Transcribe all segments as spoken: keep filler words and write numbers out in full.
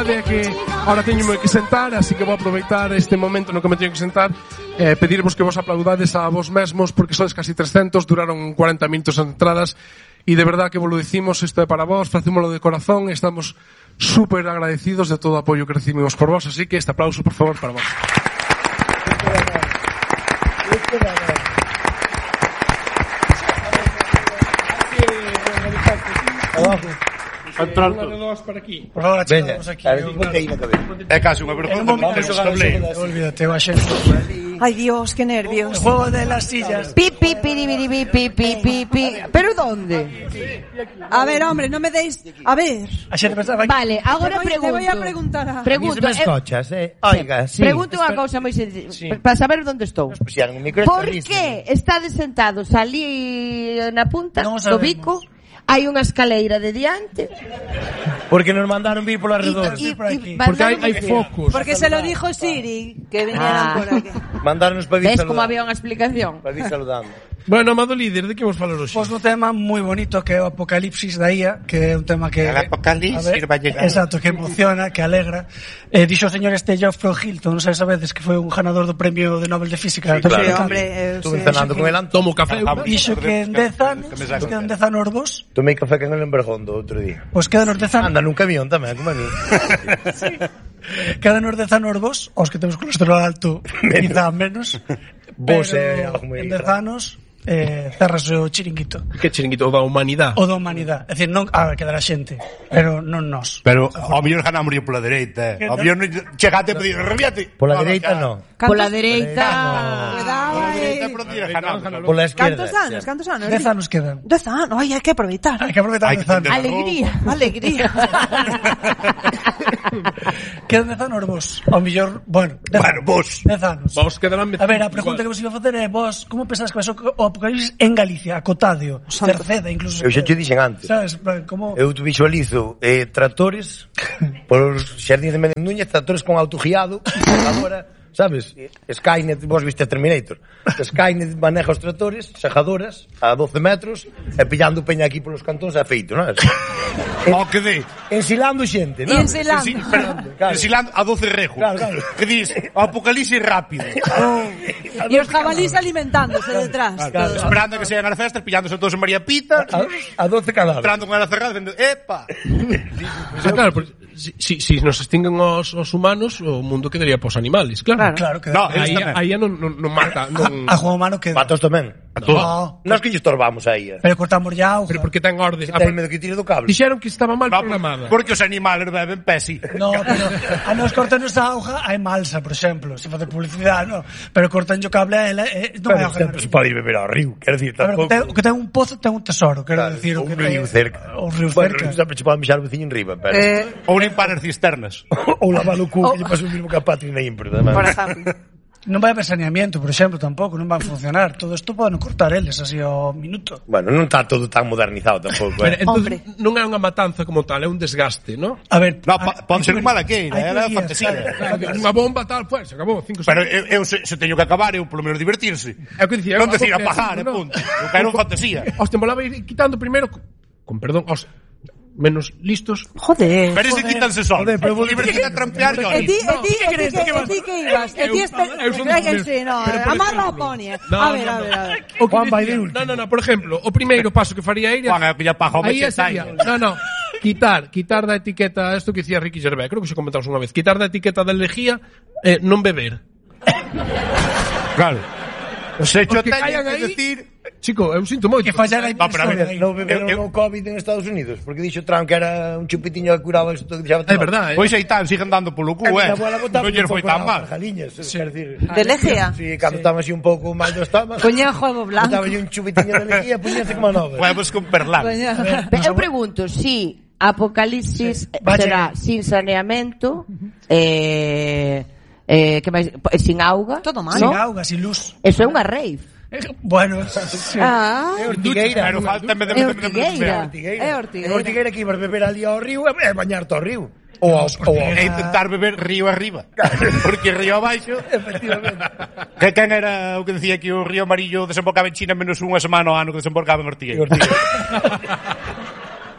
verdade é que ahora teño que sentar, así que vou aproveitar este momento no que me teño que sentar, eh, pedirvos que vos aplaudades a vos mesmos, porque sodes casi trescentos, duraron cuarenta minutos as entradas, e de verdad que vos lo dicimos, isto é para vos, facémoslo de corazón, estamos super agradecidos de todo o apoio que recibimos por vos, así que este aplauso, por favor, para vos. Abajo. Pronto. Para aquí. Por favor, achegamos aquí. É casi unha vergonza. Olvídate, va xente. Ay, Dios, qué nervios. El juego de las sillas. Pi, pi, pi, pi, pi, pi, pi, pi, pi. ¿Pero dónde? A ver, hombre, no me deis... A ver. Vale, agora Te voy- pregunto. te voy a preguntar a- Pregunto. Mis escochas, eh. Oiga, sí. Pregunto unha cousa moi sencilla, para saber onde estou. Puxeron un micro Por esta que estades sentados ali na punta Non do sabemos. bico? Hai unha escaleira de diante. Porque nos mandaron vir pola redor. Y- y- y- Porque hai, hai mandaron- focos. Porque se lo dijo Siri, que vinieran Ah. por aquí. Mandaronnos para vir Ves como saludando. había unha explicación? Para vir saludando. Bueno, amado líder, de que vos falar hoxe? Pois un tema moi bonito que é o Apocalipsis da I A, que é un tema que... El Apocalipsis A ver, va a llegar. Exacto, que emociona, que alegra. Eh, dixo o señor este Geoffrey Hilton, non sei se sabedes, que foi un ganador do premio de Nobel de Física. Sí, claro. Sí, hombre, eh, Estuve sí. cenando con el Anto. Tomo café. Dixo que en dez anos, nos quedan dez anos vos, Tomei café con el en Bergondo outro día. pois quedan os dez anos, Anda nun camión tamén, como a mí. quedan os dez anos vos, os que temos colesterol alto, quizá menos, Vos pero é algo moi en dez anos eh, cerras o chiringuito. Que chiringuito, o da humanidade. O da humanidade. É dicir, non a quedar a xente, pero non nós. Pero ao mellor ganamos pola dereita. Ao mellor non chegate a pedir, reviate. Pola dereita non. Pola dereita. Cuidado, Pola eh. dereita por dir ganamos. Pola esquerda. ¿Cantos anos? ¿Cantos anos? Dez anos quedan. Dez anos. Ay, hay que aproveitar. Hai que aproveitar Hai dez que anos. entender. Alegría. Alegría. Quedan dez anos vos. Ao mellor, bueno, dez Bueno, anos. vos. Dez anos. Vos quedarán A ver, a pregunta que vos iba a facer é vos, como pensás que vai ser o Apocalipsis en Galicia, Acotadio, Cerceda, incluso. Eu xa te dixen antes. Sabes, como... Eu te visualizo eh, tractores por os xardíns de Méndez Núñez, tractores con autoguiado, agora, sabes? Skynet, vos viste a Terminator. Skynet maneja os tractores, sajadoras, a doce metros, e pillando peña aquí polos cantóns a feito, non? O que de. Ensilando xente, Y non? ensilando. Ensi- pero, Claro. ensilando a doce rejos. Claro, claro. Que dis, o apocalipsis rápido. Y los jabalíes alimentándose detrás. Claro, todos. esperando a que sean as festas, pillándose todos en María Pita, A, a doce cadáveres. entrando con ela cerrada, vendo, epa. Ah, claro, porque si, si, si nos extinguen os, os humanos, o mundo quedaría pos animales, claro. Claro que... No, Aí, eles tamén. aí non, non, non mata, non... A Juan Humano queda. Patos tamén. A todo. No, Nós que lle estorbamos aí. eh. pero cortamos ya auga. Pero porque ten ordes. Ah, Ten medo que tire do cable. Dixeron que estaba mal No, programada. porque os animales beben pesi. No, pero a nos cortanos a auga hai malsa, por exemplo, se facer publicidade, no. Pero cortan o cable a ela, eh, non hai Pero auga. sempre se pode ir beber ao río, quero dicir, A ver, o tampouco. que ten, o que ten un pozo ten un tesoro, quero Claro, dicir, o un que río ten- cerca. O río Bueno, cerca. sempre che poden mixar o veciño en riba, pero... Eh, Ou limpar as cisternas. Ou lavar o cu, Oh. que lle pasou o mismo que a Patri na Impro, tamén. por ejemplo. Non vai haber saneamiento, por exemplo, tampouco, non van a funcionar. Todo isto poden cortar eles así ao minuto. Bueno, non está todo tan modernizado tampouco, Pero, eh. entonces, non é unha matanza como tal, é un desgaste, ¿no? A ver, No, pa- pode ser un malaqueira, hai era teorías, fantasía. sabes? Unha bomba tal, pues, se acabou, cinco Pero segundos. eu, eu se, se teño que acabar, eu polo menos divertirse. É o que dicía, Non decir é a pajar, creativo, e punto. Eu quero fantasía. Hostia, molaba ir quitando primeiro, con, con perdón, aos menos listos. Joder. Pero ese quítanse sol. Joder, pero vos- Divertirse a trampear, yo. E ti, e ti, e ti, crees? que, Que e vas- ti que ibas? E ti Eu- este... eu son Creo que dos sí, no, pero por amarra o ejemplo- poni. No, A ver, no, a no. ver, a ver. O que Juan vai dicía- de último. No, no, no, por exemplo, o primeiro paso que faría ir Juan, é pilla paja ao aí meche, sería, sai. no, no, quitar, quitar da etiqueta, isto que dicía Ricky Gervais, creo que se comentamos unha vez, quitar da etiqueta da lejía, eh, non beber. Claro. Se cho Os que teño caian que aí, decir... chico, eu sinto moito. que fallar aí No, pero a ver, Non beberon Eu- eu- o COVID en Estados Unidos, porque dixo Trump que era un chupitiño que curaba isto que deixaba É verdade, eh. Pois aí tan, siguen dando polo cu, eh. Non lle foi tan mal. Jaliñas, quero dicir. De lejía. Si, cando estaba así un pouco mal do estómago, Coña juego blanco. estaba yo un chupitiño de lejía, puñase como nova. Huevos con perlán. Coña. Eu pregunto si Apocalipsis Sí. Vaya. será sin saneamento, eh, eh, que máis, eh, sin auga, Todo mal. sin ¿no? auga, sin luz. Eso é unha rave. Bueno, sí. Ah, É Ortigueira. Pero falta en vez de... É Ortigueira. É É Ortigueira. Ortigueira que ibas beber ali ao río e bañarte ao río. Ou ao... ou ao... E intentar beber río arriba. Porque río abaixo... Efectivamente. Que quen era o que decía que o río amarillo desembocaba en China menos unha semana ao ano que desembocaba en Ortigueira? Ortigueira.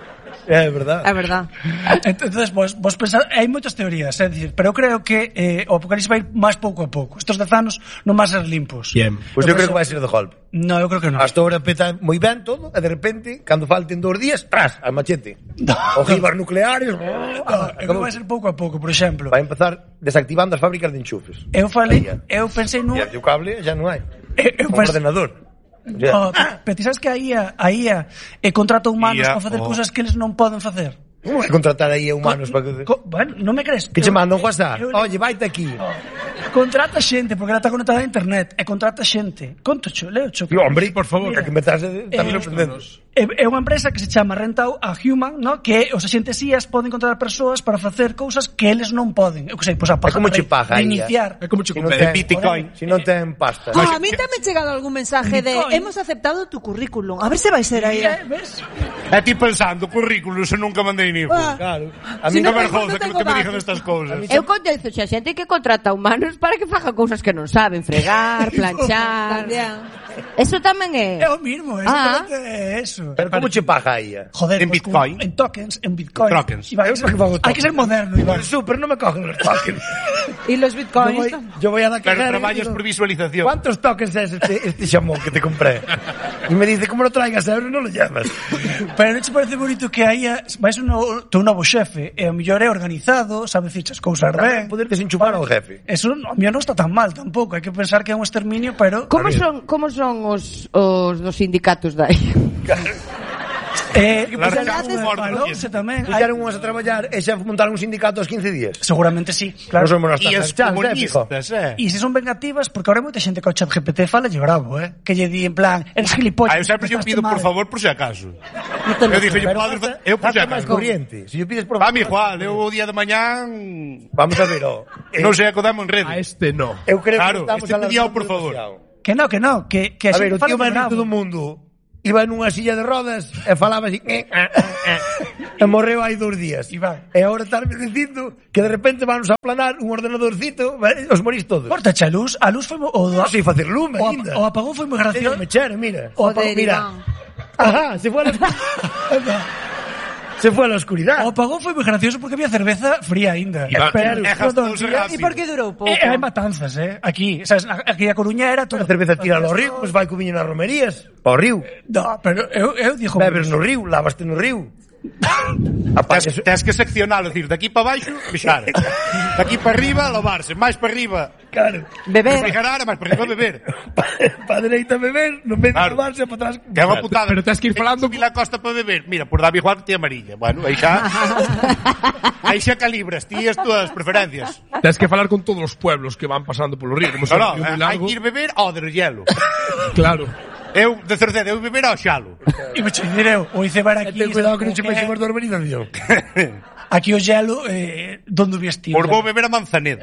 É verdad. É verdad. Entonces, vos, vos pensar, hai moitas teorías, é dicir, pero eu creo que eh, o apocalipsis vai ir máis pouco a pouco. Estos dez anos non van ser limpos. Bien. Pois pues eu creo que vai ser de golpe. No, eu creo que non. Hasta ahora peta moi ben todo, e de repente, cando falten dos días, tras, al machete. No. Ojivas nucleares. No, eu creo que vai ser pouco a pouco, por exemplo. Vai empezar desactivando as fábricas de enchufes. Eu falei, eu pensei no... E o cable já non hai. Eu, eu Un pensei... ordenador. Oh, pero ti sabes que a I A, a I A eh, contrata humanos I A, para facer oh. cousas que eles non poden facer. Como vai contratar aí a humanos para que... Co, bueno, non me crees? Que che mandan un WhatsApp. eu- Oye, vaite aquí. Oh, contrata xente, porque ela está conectada a internet, e contrata xente. Conto cho, leo cho. Tío, hombre, por favor. Que me estás tan Eh, sorprendendo. É, é unha empresa que se chama Rentau a Human, no? Que os axentes I As poden contratar persoas para facer cousas que eles non poden. Eu que sei, pois a É como che paga a I A. reiniciar. É como che Si non confere. ten Bitcoin. Si non ten pasta. Ah, a mí tamén chegado algún mensaje de Bitcoin. hemos aceptado tu currículum. A ver se vai ser aí. Eh, ves? E ti pensando, currículo, se nunca mandei ni hijo. Ah, Claro. A Si mí non Que me vergonza que, tengo que me datos. digan estas cousas. Eu contesto xa xente que contrata humanos para que fagan cousas que non saben, fregar, planchar. tamén. Eso tamén é. É o mismo, exactamente é eso. Pero como che paga a I A? Joder, En pues, Bitcoin. como- en tokens, en Bitcoin. Tokens. Iván, Eu para que fago hay que ser moderno, Iván. El super no me cogen los tokens. Y los Yo bitcoins. voy, yo voy a la Pero cajera y traballas digo, por visualización. ¿cuántos tokens es este, este chamón que te compré? Y me dice, ¿cómo lo traigas a euros? No lo llevas. Pero non che parece bonito que aí vais un novo, teu novo xefe, e o mellor é organizado, sabe dicir as cousas ben. Poder desenchufar ao jefe. Eso o mellor non está tan mal tampouco, hai que pensar que é un exterminio, pero Como son, como son os, os dos sindicatos da I A? eh, Las pues, casas algo fortes. falóuse tamén. Hai- Puxeron unhas a traballar e xa montaron un sindicato aos quince días. Seguramente sí, Claro, claro. somos nas E as taxas, eh, fijo. comunistas, eh. E se son vengativas, porque ahora hai moita xente que o chat G P T fala lle bravo, eh? Que lle di en plan, eres gilipollas. Ah, eu sempre yo estás pido por mal. favor por si acaso. No te lo Eu dixo, Pero padre, falta- eu por si falta máis acaso. corriente. Se yo pides por Va mi igual, eu o día de mañán Vamos a ver, oh. eh, non sei acodamos en rede. A este no. Eu creo Claro, que estamos este alargando pediao, por favor. demasiado. Que no, que no, que, que A ver, xente o fala tío máis bravo. rico do mundo iba nunha silla de rodas e falaba así eh, eh, eh, eh, e morreu hai dous días. Iván. E agora estarme dicindo que de repente vamos a aplanar un ordenadorcito, eh, os morís todos. Cortache a luz, a luz foi mo- o, Non sei facer lume o, ainda. o apagón foi moi gracioso. Me chere, mira. O apagón, Joder, mira. Iván. Ajá, se fue a la oscuridad. Se fue a la oscuridad. O apagón foi moi gracioso porque había cerveza fría aínda. Iván, Pero, é gastouse ¿Y rápido. por qué duró poco? eh, hai matanzas, eh? Aquí, sabes, aquí a Coruña era todo. A cerveza tira ao río, pois vai co viño nas romerías. Ao río. No, pero eu, eu dixo... Bebes no río, lavaste no río. Aparte, Tes, tes que seccionalo, decir, daqui para baixo, bixar. Daqui para arriba, lavarse. Máis para arriba, claro. Beber. refrigerar, máis para arriba, beber. Para dereita beber, non vez de Claro. lavarse para atrás. Que é unha putada. Pero tens que ir falando- Subir a costa para beber. Mira, por David Juan que ti amarilla. Bueno, aí xa... aí xa calibras, ti as túas preferencias. Tens que falar con todos os pueblos que van pasando polo río. Como No, son no, un río moi hai largo. que ir beber ao de hielo. Claro. Eu, de Cerceda, eu beber ao xalo. E me che direu, o icebar E aquí... ten cuidado que non como se pexe por da urbanización. Aquí o gelo, eh, donde o vestir. Por vou beber a Manzaneda.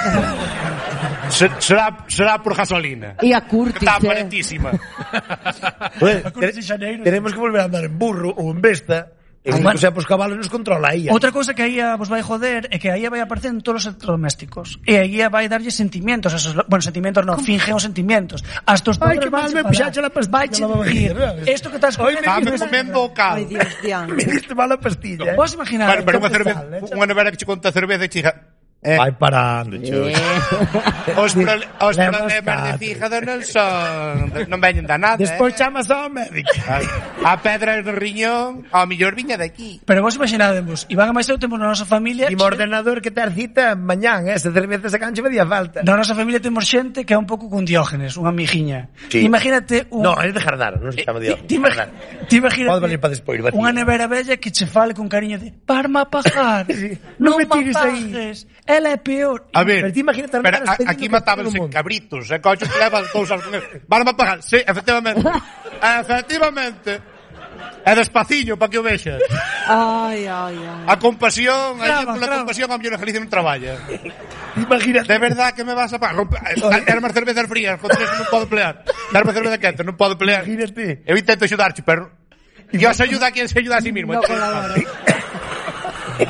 Se- será, será por gasolina. E a Que Curtis, está eh. baratísima. Joder, A Cruz de Xaneiro. Tenemos que volver a andar en burro ou en besta. E Ah, o bueno. sea, pues cabalos nos controla aí. Outra cousa que a I A vos vai joder é que a I A vai aparecer en todos os electrodomésticos. E a I A vai darlle sentimientos. Esos, bueno, sentimientos non, finge os sentimientos. As tostadoras Ai, que mal, me puxache la pastilla, Vai che la lavavajillas, dicir, ¿sabes? esto que estás Hoy me comendo... Estame comendo o Ay, cal. Dios, Dios. Me diste mala pastilla. Eh? Vos imaginar... Bueno, pero unha que cerveza, tal, eh? unha nevera que che conta cerveza e che diga, eh, Vai parando, chus. Eh. os, prole os Levas problemas de catro. fígado non son, non veñen da nada, Despois eh. chamas ao médico. A pedra do riñón, ao mellor viña de aquí. Pero vos imaginademos, Iván e máis eu temos na nosa familia... E mo ordenador que ter cita mañán, eh? Esa cerveza esa cancha me día falta. Na nosa familia temos xente que é un pouco con Diógenes, unha mijiña. Sí. Imagínate un... No, é de Jardar, non se chama Dios. Ti imagi- ti imagínate Pode valer para despois, vacía. unha nevera bella que che fale con cariño de parma pajar, Non non me me tires aí. apagues, ela é peor. A ver, Pero ti imagínate pero andar a, pedindo aquí que matábanse todo o mundo. cabritos, e coches que levan cousas con el. Van a pagar, sí, efectivamente. Efectivamente. É despaciño para que o vexas. Ay, ay, ay. A compasión, aí Grava, pola grava. compasión a mellor a Galicia non traballa. Imagínate. De verdad que me vas a pagar. Rompe- Era máis cervezas frías, con tres non podo pelear. Dar máis cerveza quente, non podo pelear. Imagínate. Eu intento axudarte, pero Dios ayuda a quien se ayuda a sí mismo. No Entonces, colabora.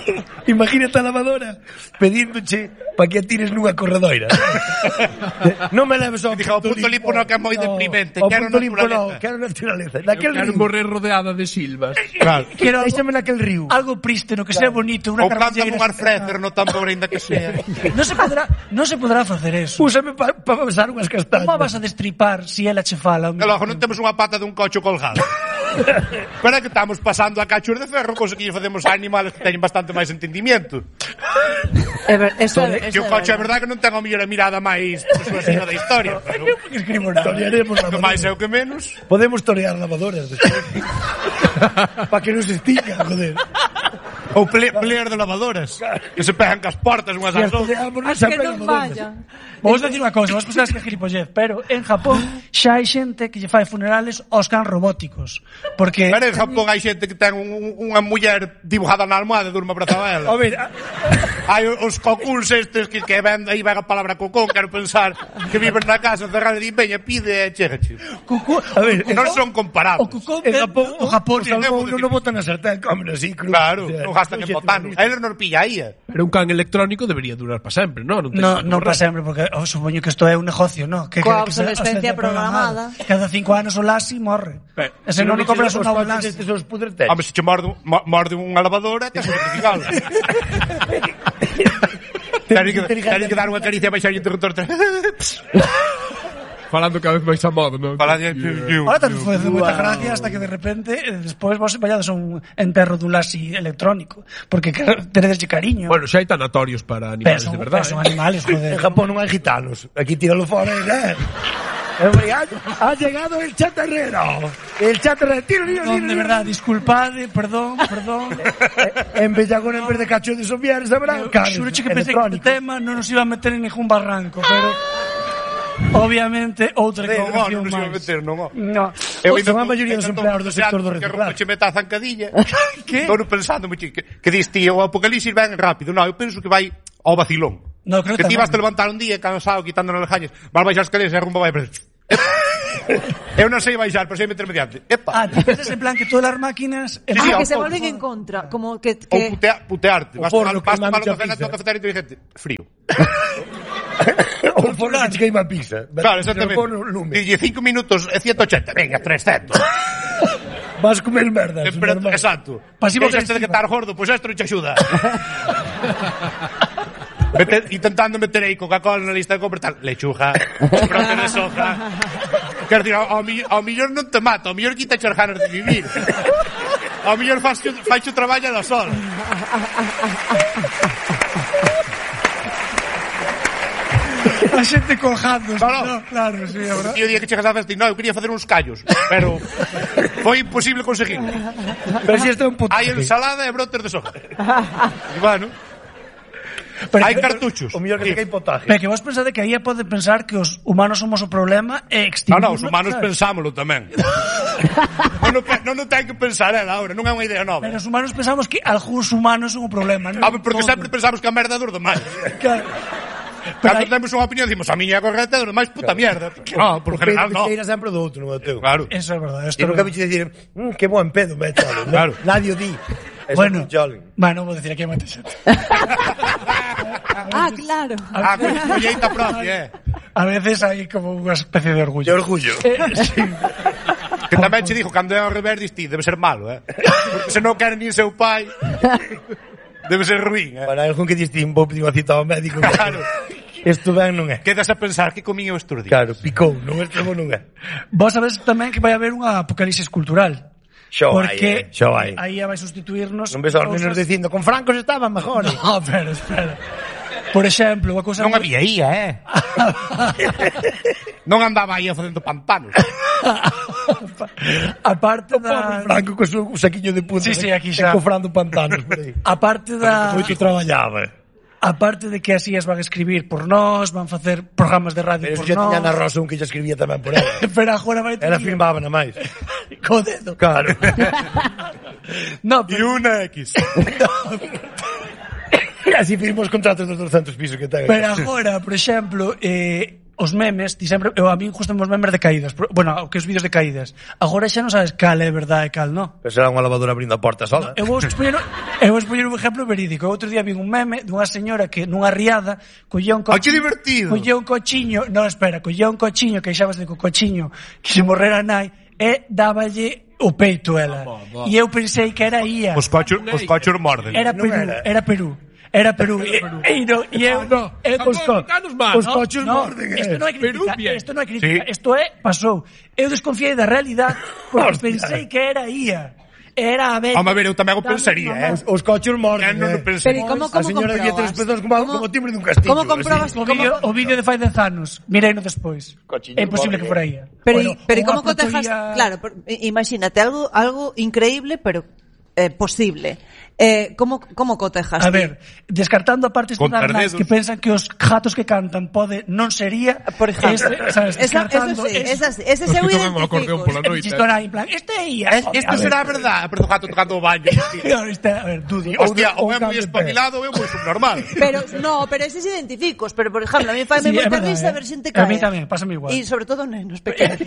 Imagínate a lavadora pedíndoche para que a tires nunha corredoira. Non me leves ao Dijo, o punto limpo no que é moi deprimente, ao quero punto limpo naturaleza. no, quero naturaleza. Naquel Quero río. morrer rodeada de silvas. Claro. Quero Déxame naquel río. algo prístino, que sea bonito, una Ou planta carballeira. un arfrecer, no tan pobre ainda que sea. No se podrá, no se podrá facer eso. Úsame para pa besar unhas castañas. Como vas a destripar si ela che fala? E logo non temos unha pata dun cocho colgado. Pero é que estamos pasando a cachos de ferro, cosa que lle facemos a animales que teñen bastante máis entendimiento. É ver, eso, é- Que eso o coche é verdade que non ten a mellor a mirada máis persuasiva da historia. Pero Que escribo nada. Torearemos o que máis lavadoras. é o que menos. Podemos torear lavadoras. Para que non se estica, joder. Ou ple, player de lavadoras. Que se pegan cas portas unhas Si ás as outras. toreamos, As sempre que hai non lavadoras. vayan. Vamos a decir unha cousa, vos pensades que é gilipollez, pero en Japón xa hai xente que lle fai funerales aos cans robóticos. Porque Pero en Japón hai xente que ten un, un, unha muller dibujada na almohada e durma abrazada a ela. A ver, a- Hai os coculs estes que, que ven, aí vai a palabra cocón, quero pensar que viven na casa cerrada e di, veña, pide e chegache. Cucú, a ver, Non son o comparables. cucú en Japón, o Japón sí, o salmón debo non o botan na sartén, comen así, cru. Claro, O sea, non gastan en xente botanos. bonita. A eles non pilla aí. eh. Pero un can electrónico debería durar para sempre, non? ten No, que non correr. para sempre, porque oh, supoño que isto é un negocio, ¿no? Que, Coa que, que se- obsolescencia obsolescencia programada. Cada cinco anos o Lassi morre. Pero, E se non Non compras os un novo coches Lassi. estes os pudretes. Home, se che morde, mo- morde unha lavadora, tens que certificalo. Tens que, tens que dar unha caricia e baixar o interruptor. Falando cada vez máis a modo, non? Para de... Ahora te foi de moita gracia hasta que de repente eh, despois vos vayades a un enterro dun Lassi electrónico, porque claro, teredes cariño. Bueno, xa hai tanatorios para pero animales son, de verdade. pero son eh. animales, joder. En Japón non hai gitanos. Aquí tíralo fora, eh. Hombre, ha, ha llegado el chatarrero. El chatarrero. Tiro, tiro, Non, tiro, de tiro. verdad, disculpade, perdón, perdón. En vez de agora, en vez de cacho de soviar, sabrán. Xuro che que pensei que este tema non nos iba a meter en ningún barranco, pero obviamente outra Non, non, equivocación non se vai máis. meter, non. No. Eu Son a maioría dos empleados do sector do reciclaje. Que meta a zancadilla. Que? Estou pensando, mucho, que, que dis, tío, o apocalipsis ven rápido. Non, eu penso que vai ao vacilón. No, creo que ti tamén. vas te levantar un día cansado, quitando as lejañas, vas baixar as escaleras e a rumba vai para... Eu non sei baixar, pero sei meterme diante. Epa. Ah, ti pensas en plan que todas as máquinas... Sí, Ah, sí, que ao se pouco. volven en contra. Como que... Ou que... putea, putearte. O Vas forno tomar, vas queimando tomar a o café na pizza. tua cafetería inteligente. Frío. O forno que che queima a pizza. Claro, exactamente. O forno lume. Dille cinco minutos e ciento ochenta. Venga, trescentos. Vas comer merda. Tempera- Exacto. Pasivo Queixaste de que agresiva. estar gordo, pois isto non te axuda. Meter, intentando meter aí Coca-Cola na lista de compra tal, lechuga, brote de soja. Quero dicir, ao, ao, mi- ao millor non te mata, ao millor quita as ganas de vivir. Ao millor faz faz o traballo da sol. A xente colgando. Claro. No, claro, sí, a verdad. E o día que chegas á festa, no, eu quería facer uns callos, pero foi imposible conseguir. Pero si este é un puto. Hai ensalada e brotes de soja. E bueno, Pero, hai cartuchos. O mellor que te cae potaje. pero que vos pensade que aí pode pensar que os humanos somos o problema e No, extinguirlo. no, os humanos ¿sabes? pensámoslo tamén. non, non, non, non ten que pensar ela ahora, non é unha idea nova. Pero os humanos pensamos que algúns humanos son o problema, non? Ah, porque Todos. sempre pensamos que a merda é dos demais. Claro. Pero Cando hai- temos unha opinión, decimos, a miña é correcta, e dos demais, puta mierda. No, por lo general, no. Pedo que sempre do outro, non é teu. Claro. Eso é verdade. E Esto nunca é me dicir, mmm, que buen pedo, me chalo. Claro. Nadie o di. Eso Bueno, é un chalen. bueno, vou decir aquí a moita xente. Ah, claro. Ah, con colleita propia, eh. A veces hai como unha especie de De orgullo. orgullo. Eh, sí. Que tamén che dijo, cando é ao revés, diste, debe ser malo, eh. Porque se non quere nin seu pai, debe ser ruín, eh. Para algún que diste un vou pedir unha cita ao médico. Claro. Isto ben non é. Quedas a pensar que comín eu estes días. Claro, picou, non estremo non é. Vos sabes tamén que vai haber unha apocalipsis cultural. Xo hai, Porque eh. Xo hai. aí vai sustituirnos. Non ves aos nenos cousas- dicindo, con francos estaban mejor. No, pero espera. Por exemplo, unha cousa Non moi- había ía, eh. Non andaba aí facendo pantanos. a parte Pobre da Franco co seu saquiño de punta. Sí, sí, aquí xa. Cofrando pantanos por aí. a parte da Moito traballaba. a parte de que así as van a escribir por nós, van facer programas de radio Pero por eso xa tiña na nós. Rosa un que xa escribía tamén por ela. Pero agora vai Ela filmaba na máis. co dedo. Claro. No, E pero, unha X. Así firmos contratos dos doscientos pisos que ten. pero agora, por exemplo, eh, os memes, ti sempre, eu a mí gustan os memes de caídas, pero, bueno, o que os vídeos de caídas. Agora xa non sabes cal é verdade e cal non. Pero será unha lavadora abrindo a porta sola. Eu vou expoñer, eu vou expoñer un exemplo verídico. Outro día vi un meme dunha señora que nunha riada collía un ¡Ay, qué cochiño, divertido! collía un cochiño, non, espera, collía un cochiño que xa vas de co cochiño que se morrera nai e dáballe o peito ela. E eu pensei que era ía. Os cochos, os cochos morden. Era Perú, era Perú. Era Perú. E, e, no, e eu, no, eu, os co- os no, cochos no, morden. Isto non é crítica, Perú, bien. isto non é crítica, Sí. isto é, pasou. Eu desconfiei da realidade porque pensei que era ía. Era a ver. Home, a ver, eu tamén o pensaría, eh. Os, os cochos morden, Eu non o eh. pensaría. Pero, ¿y cómo, A cómo señora tiña tres comprobas? pezóns como, ¿Cómo- como o timbre dun castillo. ¿Cómo comprobas? O vídeo, o vídeo de fai dez anos. Mirei no despois. Cochiño É posible morde. que fora ía. Pero, Bueno, pero ¿y unha cómo cotejas? protoía- Claro, pero, i- imagínate, algo, algo increíble, pero eh, posible. Eh, ¿cómo, ¿Cómo cotejas? A ti? ver, descartando a parte Con estudar máis perdedos. que pensan que os gatos que cantan pode non sería, Por ejemplo. este, sabes, Esa, eso descartando sí, eso. esa sí, ese Os se que eu tocan o acordeón pola identifico. noite. Isto era en plan, este é ía. Es- Isto será verdade, pero o gato tocando o baño. Este, a ver, Dudi. Hostia, ou- o ou é moi cambio de espabilado, é moi subnormal. Pero, no, pero eses identificos. Pero, por ejemplo, a mí fai Sí, moita é verdade, risa eh. ver xente A caer. mí tamén, pásame igual. E sobre todo nenos pequenos.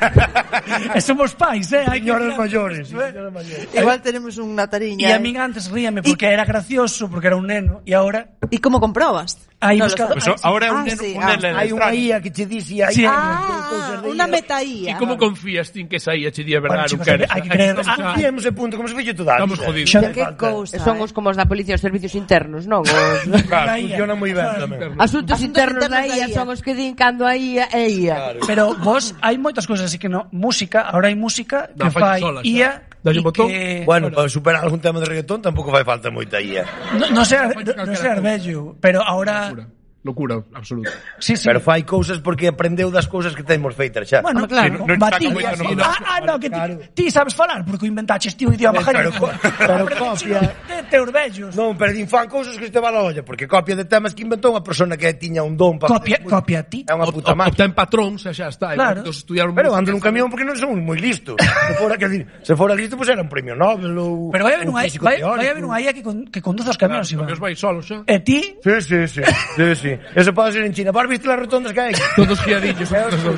E somos pais, eh? Hai que Señoras mirar mayores, iso, eh. señoras mayores. Igual tenemos unha tariña. E a eh. min antes ríame porque era gracioso, porque era un neno, e agora ¿Y cómo comprobas? Aí No lo buscado- sabes. Pues ahora é un Ah, neno, sí, un ah. neno Hai unha extraño. ía que che dixe aí. Sí. Ah, unha metaía. E como confías ti en que esa ía che día Bueno, verdade chicos, ou queres? hai que creer- Estamos ah, xa- Confiemos e punto, como se fixo toda a Estamos vida. jodidos. Xa- Que cousa. Son os como os da policía, os servicios internos, non? Os Claro, Aí, funciona moi ben claro. tamén. asuntos Asuntos internos internos da da I A I A. son os que din cando a I A é I A. Pero vos, hai moitas cousas así que no, música, ahora hai música que Non, fai fai sola, xa. I A Dalle e un botón. que Bueno, para superar algún tema de reggaetón tampouco fai falta moita ía. no, no sei, Fai no, no calquera sei cousa. bello, pero ahora Locura, locura absoluta. sí, sí. Pero fai cousas porque aprendeu das cousas que temos feitas xa. Bueno, Home, claro. claro, Non- non batillas. saca moita Ah, novedade. ah, no, que Claro. ti, ti sabes falar porque o inventaches ti o idioma Pero- gaño. pero copia. De teus vellos. Non, pero din fan cousas que te van a olla, porque copia de temas que inventou unha persona que tiña un don para Copia, copia ti. É unha puta O, o, máquina. ten patrón, xa xa está. Claro. Claro. Estudiaron Pero música, ando nun camión porque non son moi listos. Se fora, que dir, se fora listo, pois era un premio Nobel ou Pero vai haber ou unha físico vai, vai teórico. haber unha I A que, con, que conduza os camións, Claro, Iván. os vai solo xa. E ti, Sí, sí, sí, sí, sí. Eso pode ser en China. Vas viste las rotondas que hai? Todos fiadillos.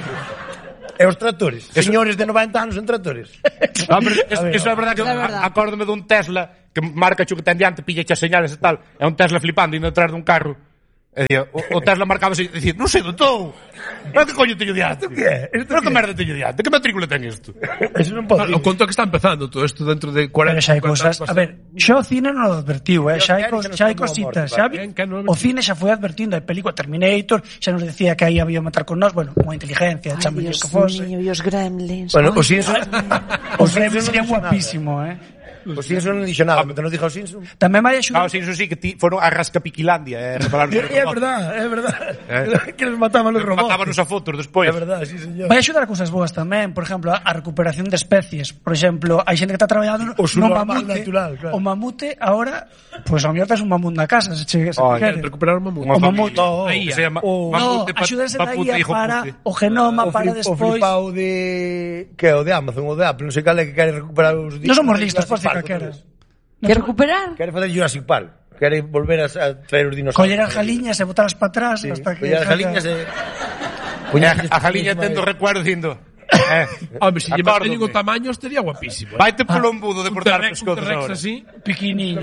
E os tractores. Señores de noventa anos en tractores. No, pero es, A ver, eso é verdade que é verdade. a- acórdome dun Tesla que marca cho que ten diante, pilla as señales e tal. É un Tesla flipando indo detrás dun carro. E dicía, o, o Tesla marcaba así, dicía, non sei do todo. Pero que coño teño diante? Isto que é? Isto Pero que que é? merda teño diante? Que matrícula ten isto? Eso non pode. O conto que está empezando todo isto dentro de pero cuarenta xa hai cincuenta cousas. anos. A ver, xa o cine non o advertiu, eh? Xa hai, Yo cos, creo que xa hai non estamos cositas. mortos, Xa vale. vi, Que non o cine xa foi advertindo. A película Terminator xa nos decía que aí había matar con nós. Bueno, unha inteligencia, Ay, chame Dios que fose. mío, e os gremlins. Bueno, Ay, os Simpson... O Os Fremen Simpson sería non dixo guapísimo, eh? nada. Os Simpson non dixo nada, pero non dixo os Simpson. Tamén vai Claro, axudar. sí, eso sí, que ti, foron a Rascapiquilandia, eh, repararon os É robots. verdade, é verdade. Eh. Que les mataban os robots. Matábanos a fotos despois. É verdade, sí, señor. Vai axudar a cousas boas tamén, por exemplo, a, a recuperación de especies. Por exemplo, hai xente que está traballando O su no normal mamute. natural, claro. O mamute ahora, pois pues, ao mellor tes un mamut na casa, se che se Ai, quere. Recuperar un mamut. Unha O mamut. familia. No, Aí, se llama o- No, Mamute, pa- axúdense da papute, I A hijo para pute. o genoma, o, para flip, o despois. flipao de... Que é o de Amazon, o de Apple, non sei cal é que quere recuperar os... Non somos listos, Jurassic pois Park, que era. outra vez. Quer recuperar? Quere facer Jurassic Park. Quere volver a, a traer os dinosaurios. Coller as jaliñas e botalas para atrás Sí, hasta que coller as salga- jaliñas e... Eh, a Jaliña tendo recuerdo dicindo, eh, Hombre, se lle acórdome. manteñen o tamaño estaría guapísimo. Vaite polo embudo de Un cortar T-Rex, un pescozos T-Rex ahora. así. Pequeniño.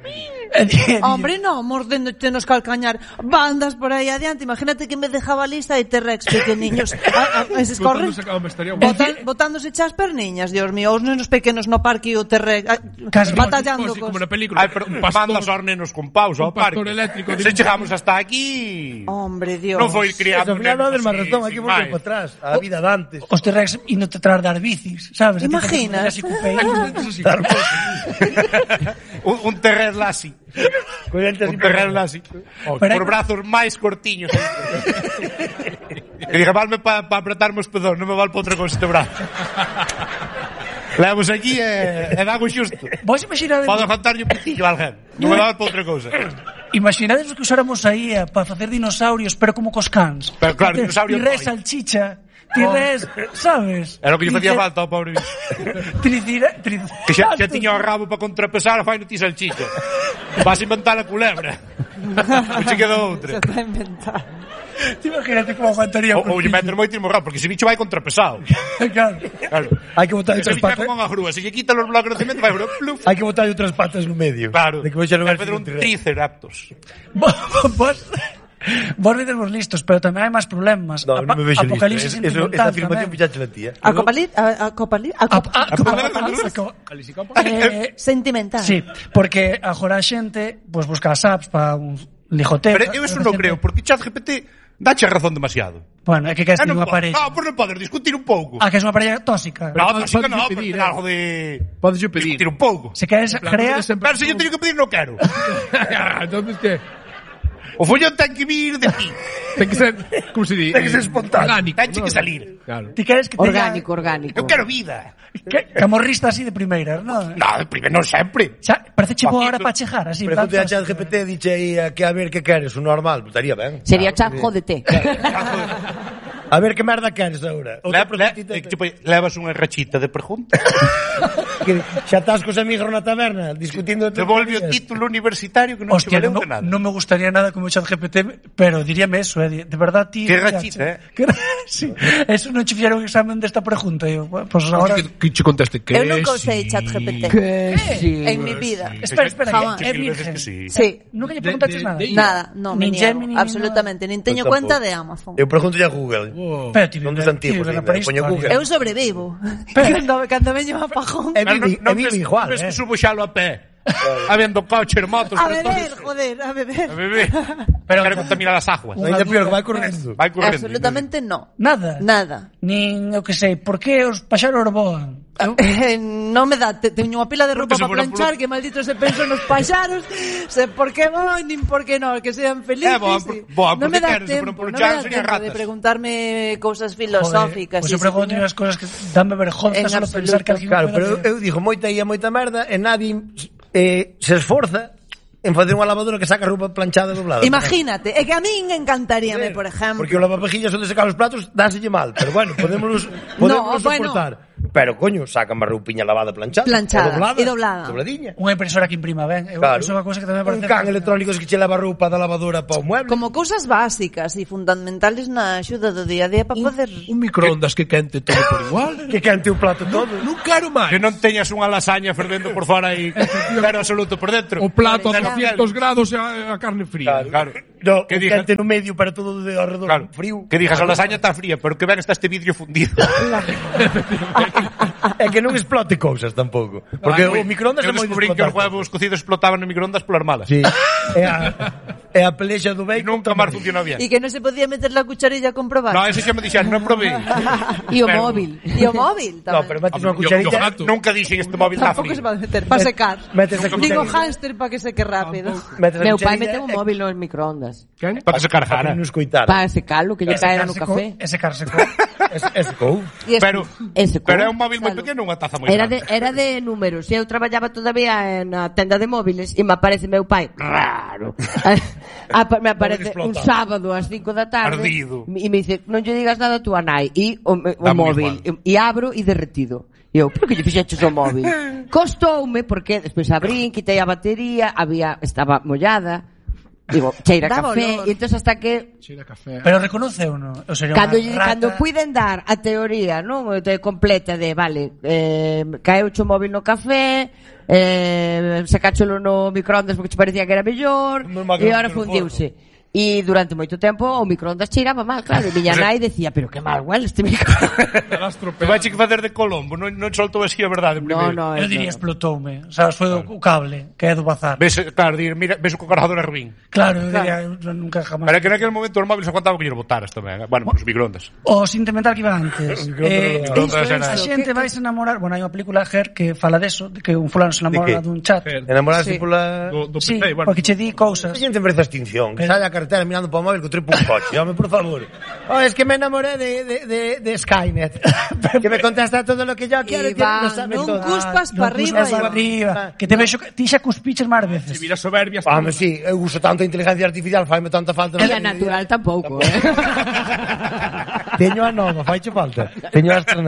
Hombre, no, mordéndote nos calcañar. Bandas por aí adiante. Imagínate que en vez de jabalista hai T-Rex pequeniños. A, a, eses corren Botándose- hombre, estaría guapo. botan, botándose chas perniñas, Dios mío. Os nenos pequenos no parque e o T-Rex ah, Casi, batallando Así cos... como na película. Ai, pero Un pastor- mandas aos nenos con paus ao un pastor parque. eléctrico de Se un- chegamos hasta aquí. Hombre, Dios. Non foi criado Ao final non del más razón, hai que volver máis. para atrás. A vida de antes. Os T-Rex indo te tras dar bicis, sabes? Imaginas? Así con peito. Así. un, un terrer lassi. Collente Un terrer lassi. Pero Por hai- brazos máis cortiños. Que diga, valme para pa apretarme os pedós, non me val para outra cousa este brazo. Levamos aquí e, e dago xusto. Vos imaginades, Podo contarlle un pitillo a alguén. Non me val para outra cousa. imaginades que usáramos a I A para facer dinosaurios, pero como cos cans. Pero claro, dinosaurio Tirés toy. salchicha, tirés, sabes? Era o que lle facía Trice- falta ao pobre bicho. Tricira, tri... Que xa, xa tiña o rabo para contrapesar, fai no ti salchicha. Vas a inventar a culebra. Non che queda outra. Se está inventando. Te imagínate como aguantaría Ou, ou lle meter moito morrado, porque ese bicho vai contrapesado. Claro. Claro. Hai que botar Ese outras bicho é patas. como unha grúa, se lle quita os bloques de cemento, vai pluf. Hai que botar outras patas no medio. Claro. De que vai xa non Vai vai fazer un triceratops. Vos, vos, vos vedes listos, pero tamén hai máis problemas. No, non me vexo listo. Apocalipsis Es- Eso, esta sentimental afirmación tamén. fixaste la tía. A Copalit, a, a Copalit, a, A- Cop- a- a- Eh, sentimental. Sí, porque agora a xente pues, busca as apps para un ligoteo. Pero eu eso non creo, porque ChatGPT dache a razón demasiado. Bueno, é que queres Ah, ter non unha po- parella. No, por non poder discutir un pouco. Ah, que é unha parella tóxica. No, Pero tóxica podes no, pedir, pero eh. algo de... Podes yo pedir. Discutir un pouco. Se queres Claro, crear... non sempre- Pero se yo teño que pedir, non quero. Entonces, ¿qué? O follón ten que vir de ti. Ten que ser, como se di? Ten que ser espontáneo. Orgánico, Tenche ¿no? que salir. Claro. Ti queres que teña... Orgánico, orgánico. Eu quero vida. Que, camorrista así de primeiras, non? No, primeiro non sempre. Xa, parece che boa hora Paquito. para chejar, así. Pregunte a plan, chat G P T, diche aí a que a ver que queres, o normal, pues estaría ben. Sería Claro, chat, jódete. A ver que merda queres agora. Le, Outra le, preguntita. eh, tipo, levas unha rachita de preguntas. Que xa estás cos amigos na taberna discutindo Devolve o título universitario que non Hostia, te no, valeu de nada. no me gustaría nada como chat G P T, pero diríame eso, eh, de, de verdad, tío. Qué rachita, eh. Que, sí, eso non che fixeron examen desta pregunta. Eu, bueno, pues ahora... Que, que che conteste que Eu nunca sí. usei ChatGPT. Que sí. En mi vida. Espera, espera, Jamás. que é Mil veces virgen. que sí. Sí. Nunca lle De- preguntaches de- nada. de- Nada, no, me Nin niego, Gemini, nin absolutamente. Nin teño Eu cuenta tampouco. de Amazon. Eu pregunto a Google. Oh. Pero ti Non vive- dos antigos, ti vive ni na me poño prehistoria. Google. Eu sobrevivo. Pero- Cando, cando veño a apagón. É Pero vivi, é vivi igual, ves eh. que subo xalo a pé. Habendo coches, motos, A tractores. beber, joder, a beber. A beber. Pero- Quero contaminar as aguas. Unha Ainda peor que vai dúda. correndo. Vai correndo. Absolutamente no. Nada. Nada. Nin, eu que sei, por que os paxaros voan? Eu- Eh, non me dá, te, teño unha pila de roupa Porque se para fuera planchar, polo- que maldito se penso nos paxaros, se por que voan, nin por que non, que sean felices. Eh, voan por- y- voan non me porque dá queren, se fueran tempo, polo non me chan, dá serían tempo de ratas. preguntarme cousas filosóficas. Pois eu y pregunto ese- unhas cosas que danme vergonza En solo absoluto. pensar que alguén Claro, me pero pueda eu, eu digo moita e moita merda e nadie eh, se esforza en facer unha lavadora que saca roupa planchada e doblada. Imagínate, é que a min encantaríame, por ejemplo. Porque o lavavajillas onde secar os platos dáselle mal, pero bueno, podémoslos podémoslos No, bueno. soportar. Pero coño, sacan a roupiña lavada planchada, Planchada, e doblada, e doblada. Dobradiña. Unha impresora que imprima ben. Eu, Claro. Eso é unha cousa que tamén me Un parece... can electrónico que che leva a roupa da lavadora para o mueble. Como cousas básicas e fundamentales na axuda do día a día para poder... Un microondas que quente todo por igual. Que cante o plato todo. Non quero máis. Que non teñas unha lasaña fervendo por fora e pero absoluto por dentro. O plato a Claro. doscientos grados e a, a carne fría. Claro. No, Que que diga- cante no medio para todo de alrededor Claro. frío. Que digas a lasaña está fría, pero que ben está este vidrio fundido. É que non explote cousas tampouco. Porque o microondas Eu é moi descubrí que os explotar. huevos cocidos explotaban no microondas polas malas. Sí. É a, é a pelexa do E bacon. nunca máis funcionou bien. E que non se podía meter la cucharilla a comprobar. No, ese xa me dixeron, non probei. E o Pero- móvil. E o móvil No, tamén. pero metes unha Yo- yo cucharita. gato. Nunca dixen este móvil está Tampouco frío. se va a meter, para secar. Metes a Digo cucharilla. hámster para que seque rápido. Metes a Meu pai cucharilla meteu un e- móvil no microondas. Quen? Para secar Para jara. que non escoitara. Para secalo, que lle caera no café. Ese car secou. Es- es cou. E Pero, Ese pero é co- un móvil moi Salud. pequeno, unha taza moi Era de, grande. era de números. Eu traballaba todavía na tenda de móviles e me aparece meu pai raro. Apa- me aparece un explotado. sábado ás cinco da tarde Ardido. e me dice, non lle digas nada a tua nai e o, o Dame móvil e, e abro e derretido. E eu, por que lle fixeches o móvil? Costoume porque despois abrín, quitei a batería, había estaba mollada. Digo, cheira Daba café olor. e entonces hasta que Cheira café. Pero reconoce ou non? O sería Cando, unha lle- rata... cando puiden dar a teoría, non, de completa de, vale, eh, caeu o móvil no café, eh, sacácholo no microondas porque te parecía que era mellor, Normal que e non ahora te lo fundiuse. E durante moito tempo o microondas cheiraba mal, claro, e miña nai decía, pero que mal huele este microondas. Te vai che que facer de Colombo, non, non soltou así a verdade No, primeiro. no, Eu eso diría no. explotoume. O sea, foi o o cable, que é do bazar. Ves, claro, dir, mira, ves o cargador a ruín. Claro, eu diría, eu nunca jamás. Pero é que naquele momento os móviles aguantaban que lle botaras tamén. Bueno, os microondas. O sentimental que iba antes. eh, Microondas isto, era- a xente vai se enamorar. Bueno, hai unha película Her que fala deso, de que un fulano se De namora que? dun chat. Enamorarse Sí. pola... Do, do Sí, P C, bueno. porque che di cousas. A xente merece a extinción. Que sale a carretera mirando para o móvil que trepo un coche. Home, por favor. Oh, es que me enamoré de, de, de, de Skynet. Que me contesta todo lo que yo quiero. y Iván, lo sabe non todo. cuspas Non para arriba. cuspas Iván. para arriba. Que te vexo, ti xa cuspiches máis veces. Se vira soberbia. Home, sí, eu uso tanta inteligencia artificial, faime tanta falta. E a natural tampouco, eh. Teño a nova, faiche falta. Teño a estrenar.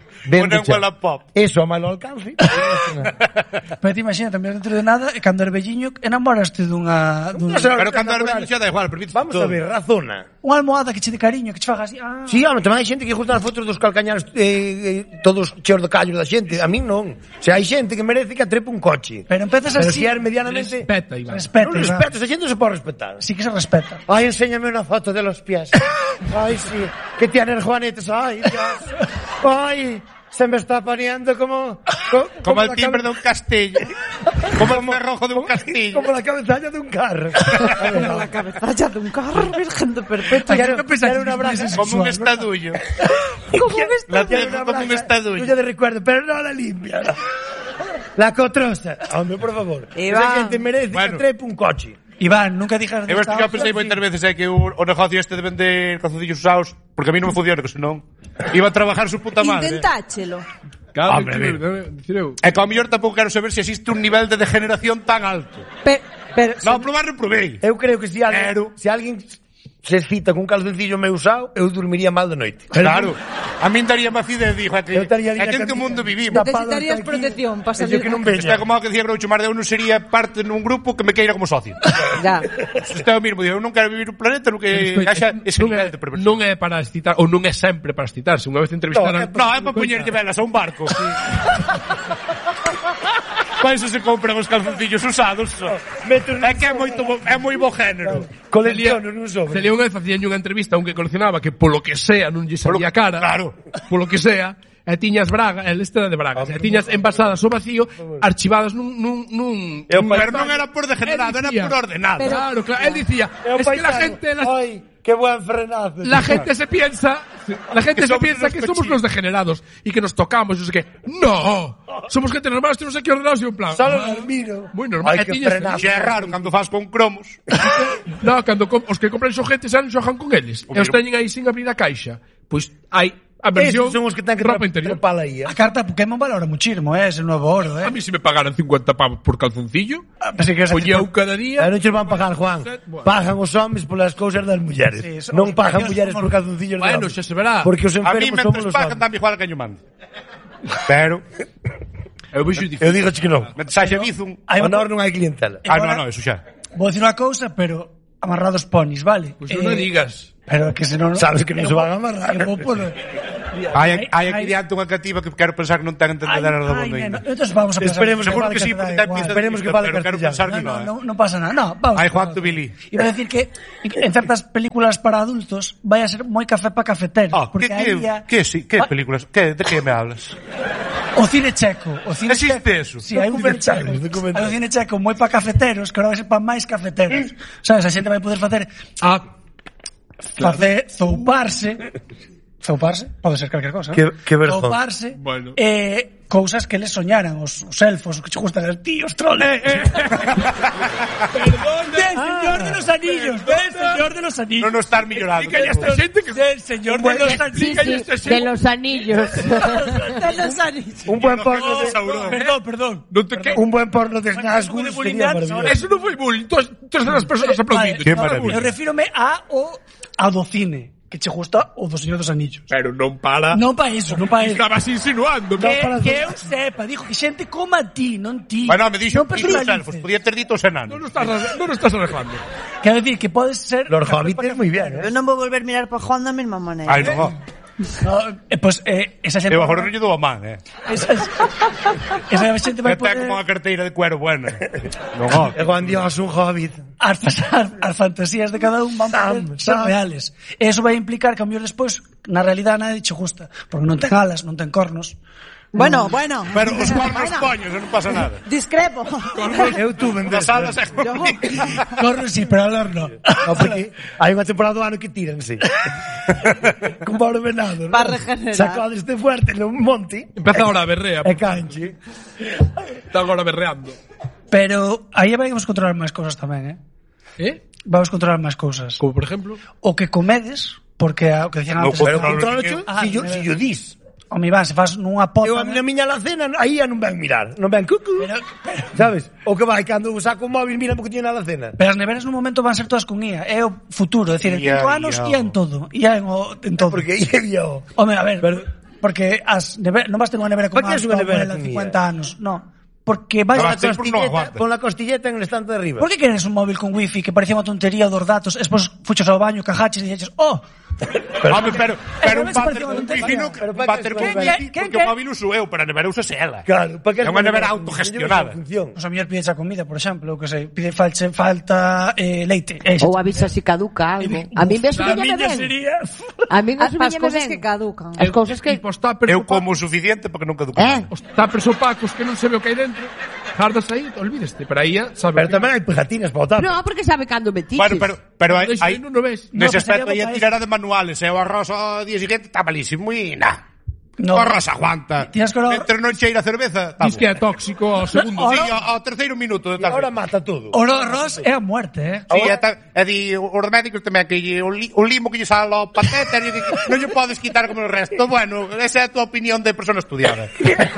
Ponen Wallapop. Eso a malo alcance. Pero te imagina, tamén dentro de nada, e cando eres velliño, enamoraste dunha... Dun... Pero cando eres vello xa da igual, permite Vamos a ver, razona. Unha almohada que che de cariño, que che faga así... Ah. Si, sí, home, tamén hai xente que gusta as fotos dos calcañares eh, eh, todos cheos de callos da xente. A mí non. O sea, hai xente que merece que atrepe un coche. Pero empezas Pero así... si eres medianamente... Respeta, Iván. Respeta, Non respeto, esa xente se pode respetar. Sí que se respeta. Ay, enséñame una foto de los pies. Ay, sí. Que tienen juanetes. Ay, Dios. Ay, se me está poniendo como... Como, como, como el timbre cabe... de un castillo. Como el cerrojo de un castillo. Como la cabezalla de un carro. Como la cabezalla de un carro, virgen de perpetua. Quiero, quiero una brasa. Como un estadullo. Como un La estadullo. tengo como un estadullo. Tuya de recuerdo, pero no la limpia. La cotrosa. Hombre, por favor. Iván. Esa gente merece Bueno. que trepe un coche. Iván, nunca dijas de Eu isto que eu pensei moitas veces é que o, o negocio este de vender calzoncillos usados, porque a mí non me funciona, que senón iba a trabajar su puta madre. Intentáchelo. Claro, Hombre, dicir, mira. dicir eu. É que ao mellor tampouco quero saber se existe un nivel de degeneración tan alto. Pero, pero Non, probar non provei. Eu creo que se alguén, Pero- se alguén se cita con un calzoncillo meu usado, eu dormiría mal de noite. Claro. A min daría má fide, dijo, é que, Eu estaría é que en que mundo vivimos. necesitarías protección para salir. Eu que non Isto é veña. como o que dicía Groucho Marx, eu non sería parte nun grupo que me queira como socio. Ya. Isto é o mismo, digo, eu non quero vivir un planeta no que haxa ese non, nivel é, de perversión. non é para excitar, ou non é sempre para excitarse. Unha vez entrevistaran... No, é para poñerlle velas a un barco. Para eso se compran os calzoncillos usados. É que é moito bo- é moi bo género. Colecciono nun sobre. Celia unha vez facían unha entrevista a un que coleccionaba que polo que sea non lle salía cara. Claro. Polo que sea. E tiñas Braga, el este era de Braga. E tiñas envasadas ao vacío, archivadas nun... nun, nun Eu nun Pero armario. non era por degenerado, Él era dicía- por ordenado. Claro, claro. Él decía, É un es que la paisano. gente... La, Ay, qué buen frenazo. la gente se piensa... La gente Que se somos piensa unos que somos cochinos. los degenerados y que nos tocamos, yo sé qué. ¡No! Somos gente normal, tenemos aquí ordenados y un plan. Solo ah, el miro. Muy normal. Ay, E que tiñas- frenazo. Xa é raro cando faz con cromos. No, cando com, os que compran xoguetes xa non xojan con eles. O E os mío. teñen aí sin abrir a caixa. Pois hai a versión Esos son os que ten que ropa tra- interior. trepala aí. A carta Pokémon valora muchísimo, eh, ese nuevo oro, eh. A mí si me pagaran cincuenta pavos por calzoncillo, Ah, pensei que eras oye, aquí- eu cada día... Aí non che van pagar, Juan. Bueno. Pagan os homes polas cousas das mulleres. Sí, eso- non pagan os mulleres por somos- calzoncillos de Bueno, homes. xa se verá. Porque os A mí enfermos somos mentres os pagan homes. dame igual a que yo mando. Pero, Eu vexo Eu difícil. digo que non. mentres haxa bizum... Hai O unha- nor non hai clientela. Ah, no, no, eso xa. Vou dicir unha cousa, pero amarrados ponis, vale? Pois non me digas. Pero que senón... Sabes que non se van a amarrar. Eu vou poder... Hai, hai Hai- aquí diante unha cativa que quero pensar que non ten entender Ay, a do ay, mundo nena. ainda. Entonces vamos a pensar... Esperemos Seguro vale que sí, te da porque ten igual. pinta de Esperemos que listo, fale pero quero castellano. pensar que No, no, no, eh. no, no pasa nada. No, vamos. Hai Juan Tubilí. Iba a decir que en ciertas películas para adultos vai a ser moi café para cafeteros. Ah, porque que, aí que, ya... que, sí, que Ah, películas? Que, de que me hablas? O cine checo. O cine Existe checo. eso? Sí, hai un cine checo. Documentales, documentales. Hai un cine checo moi para cafeteros, que ahora vai ser para máis cafeteros. Sabes, a xente vai poder facer... Ah, Facer zouparse... Zouparse? Pode ser calquer cosa. Que- que verzón. Zouparse. Bueno. Eh, cousas que les soñaran, os, os elfos, os que che gustan os tíos, troles. perdón, Del Señor de los Anillos, del Señor de los Anillos. Non nos estar millorando. que hai esta xente que... Del Señor de los Sí, Anillos. sí, de los anillos. De los anillos. Un buen porno de... Perdón, perdón. Non te que... Un buen porno de Nazgûl de sería Buliñán, maravilloso. Eso non foi bullying. Todas, todas as persoas aplaudindo. Qué Eso non foi maravilla. Eu bullying. refírome a o a do cine, que che gusta o do Señor dos Anillos. Pero non para... Non pa eso, non pa eso. Estabas insinuando. Que, non? que eu sepa, dijo que xente como a ti, non ti. Bueno, me dixo Non que os elfos. personalices. Podía ter dito os enanos. Non o estás, non o estás arreglando. Quero decir que podes ser... Lord Hobbit es muy bien, Eu ¿eh? non vou volver a mirar para Juan da mesma maneira. Ai, non, No, eh, pues, eh, esa xente... eu agora non lle dou a man, eh. Esa, esa xente vai Que ten poder... como unha carteira de cuero buena. Non, ó. E Juan Dios, un hobbit. As, as, as fantasías de cada un van Sam, poder ser Sam. reales. E eso vai implicar que a mellor despois, na realidade, nadie che gusta. Porque non ten alas, non ten cornos. Bueno, bueno. Pero os cornos Bueno, coños, non pasa nada. Discrepo. Eu tuve en Das alas é Yo- Cornos sí, pero alas non. No, porque hai unha temporada do ano que tíranse. Con pobre venado, ¿no? Para regenerar. Sacó deste fuerte no monte Empeza agora a berrea. e canche. Está agora berreando. Pero aí vamos controlar máis cousas tamén, eh? Eh? Vamos controlar máis cousas. Como por exemplo... O que comedes, porque a- o que decían No, antes... pero o- controlo Controlo xo, Ah, si yo, mira. si yo dis. O mi van, se faz nunha pota... Eu a miña miña alacena, aí ya non ven mirar. Non ven cucu. Pero, pero, Sabes? O que vai, cando saco o móvil, mira porque tiene na alacena. pero as neveras nun momento van ser todas con I A. É o futuro, é dicir, en Ia, cinco anos ia. ia en todo. Ia en, o, en todo. Porque aí eu... Home, a ver, Pero, Porque as neve- non vas ter unha nevera como Pa que as es unha tua nevera abuela con cincuenta anos, no. Porque vais Ah, a... sí, por no Costilleta, aguanta. pon la costilleta en el estante de arriba. ¿Por qué queres un móvil con wifi que parecía unha tontería dos datos, despois fuchos ao baño, cajaches e dices, oh, Home, pero, pero un Pero váter me con pareció wifi una non Pero pa váter que con es un wifi, móvil? porque ¿Qué? o móvil uso eu, para a nevera usa ela. Claro, pa que É unha nevera non autogestionada. lle función. o sea, a mellor pides a comida, por exemplo, que sei, pide falche, falta eh, leite. Eh, Ou avisa se caduca algo. A mí me a subiñame miña ben. sería... A mí me As subiñame cousas ben. que caducan. As cousas que... Tipo, os tuppers Eu opacos- como o suficiente porque nunca caduca. Eh? os tuppers opacos que non se ve o que hai dentro, jardas aí, olvídeste, pero aí ya sabe. Pero tamén hai pegatinas para o tapa. No, porque sabe cando me tiches. Bueno, pero, pero hai, Deixa, hai, non o ves. No, nese pues sería aspecto aí a para tirar a de manuales, e o arroz ao día siguiente está malísimo e nada. No. O arroz aguanta. Tienes que lo- Entre non cheira a cerveza, tá Diz que é tóxico ao segundo. Sí, ao, ao terceiro minuto de E agora tarde. mata todo. O arroz é a muerte, eh? Sí, e, ta, e di, os médicos tamén que lle- o, li, o limo que lle sale ao patete e que non lle podes quitar como o resto. Bueno, esa é a tua opinión de persona estudiada.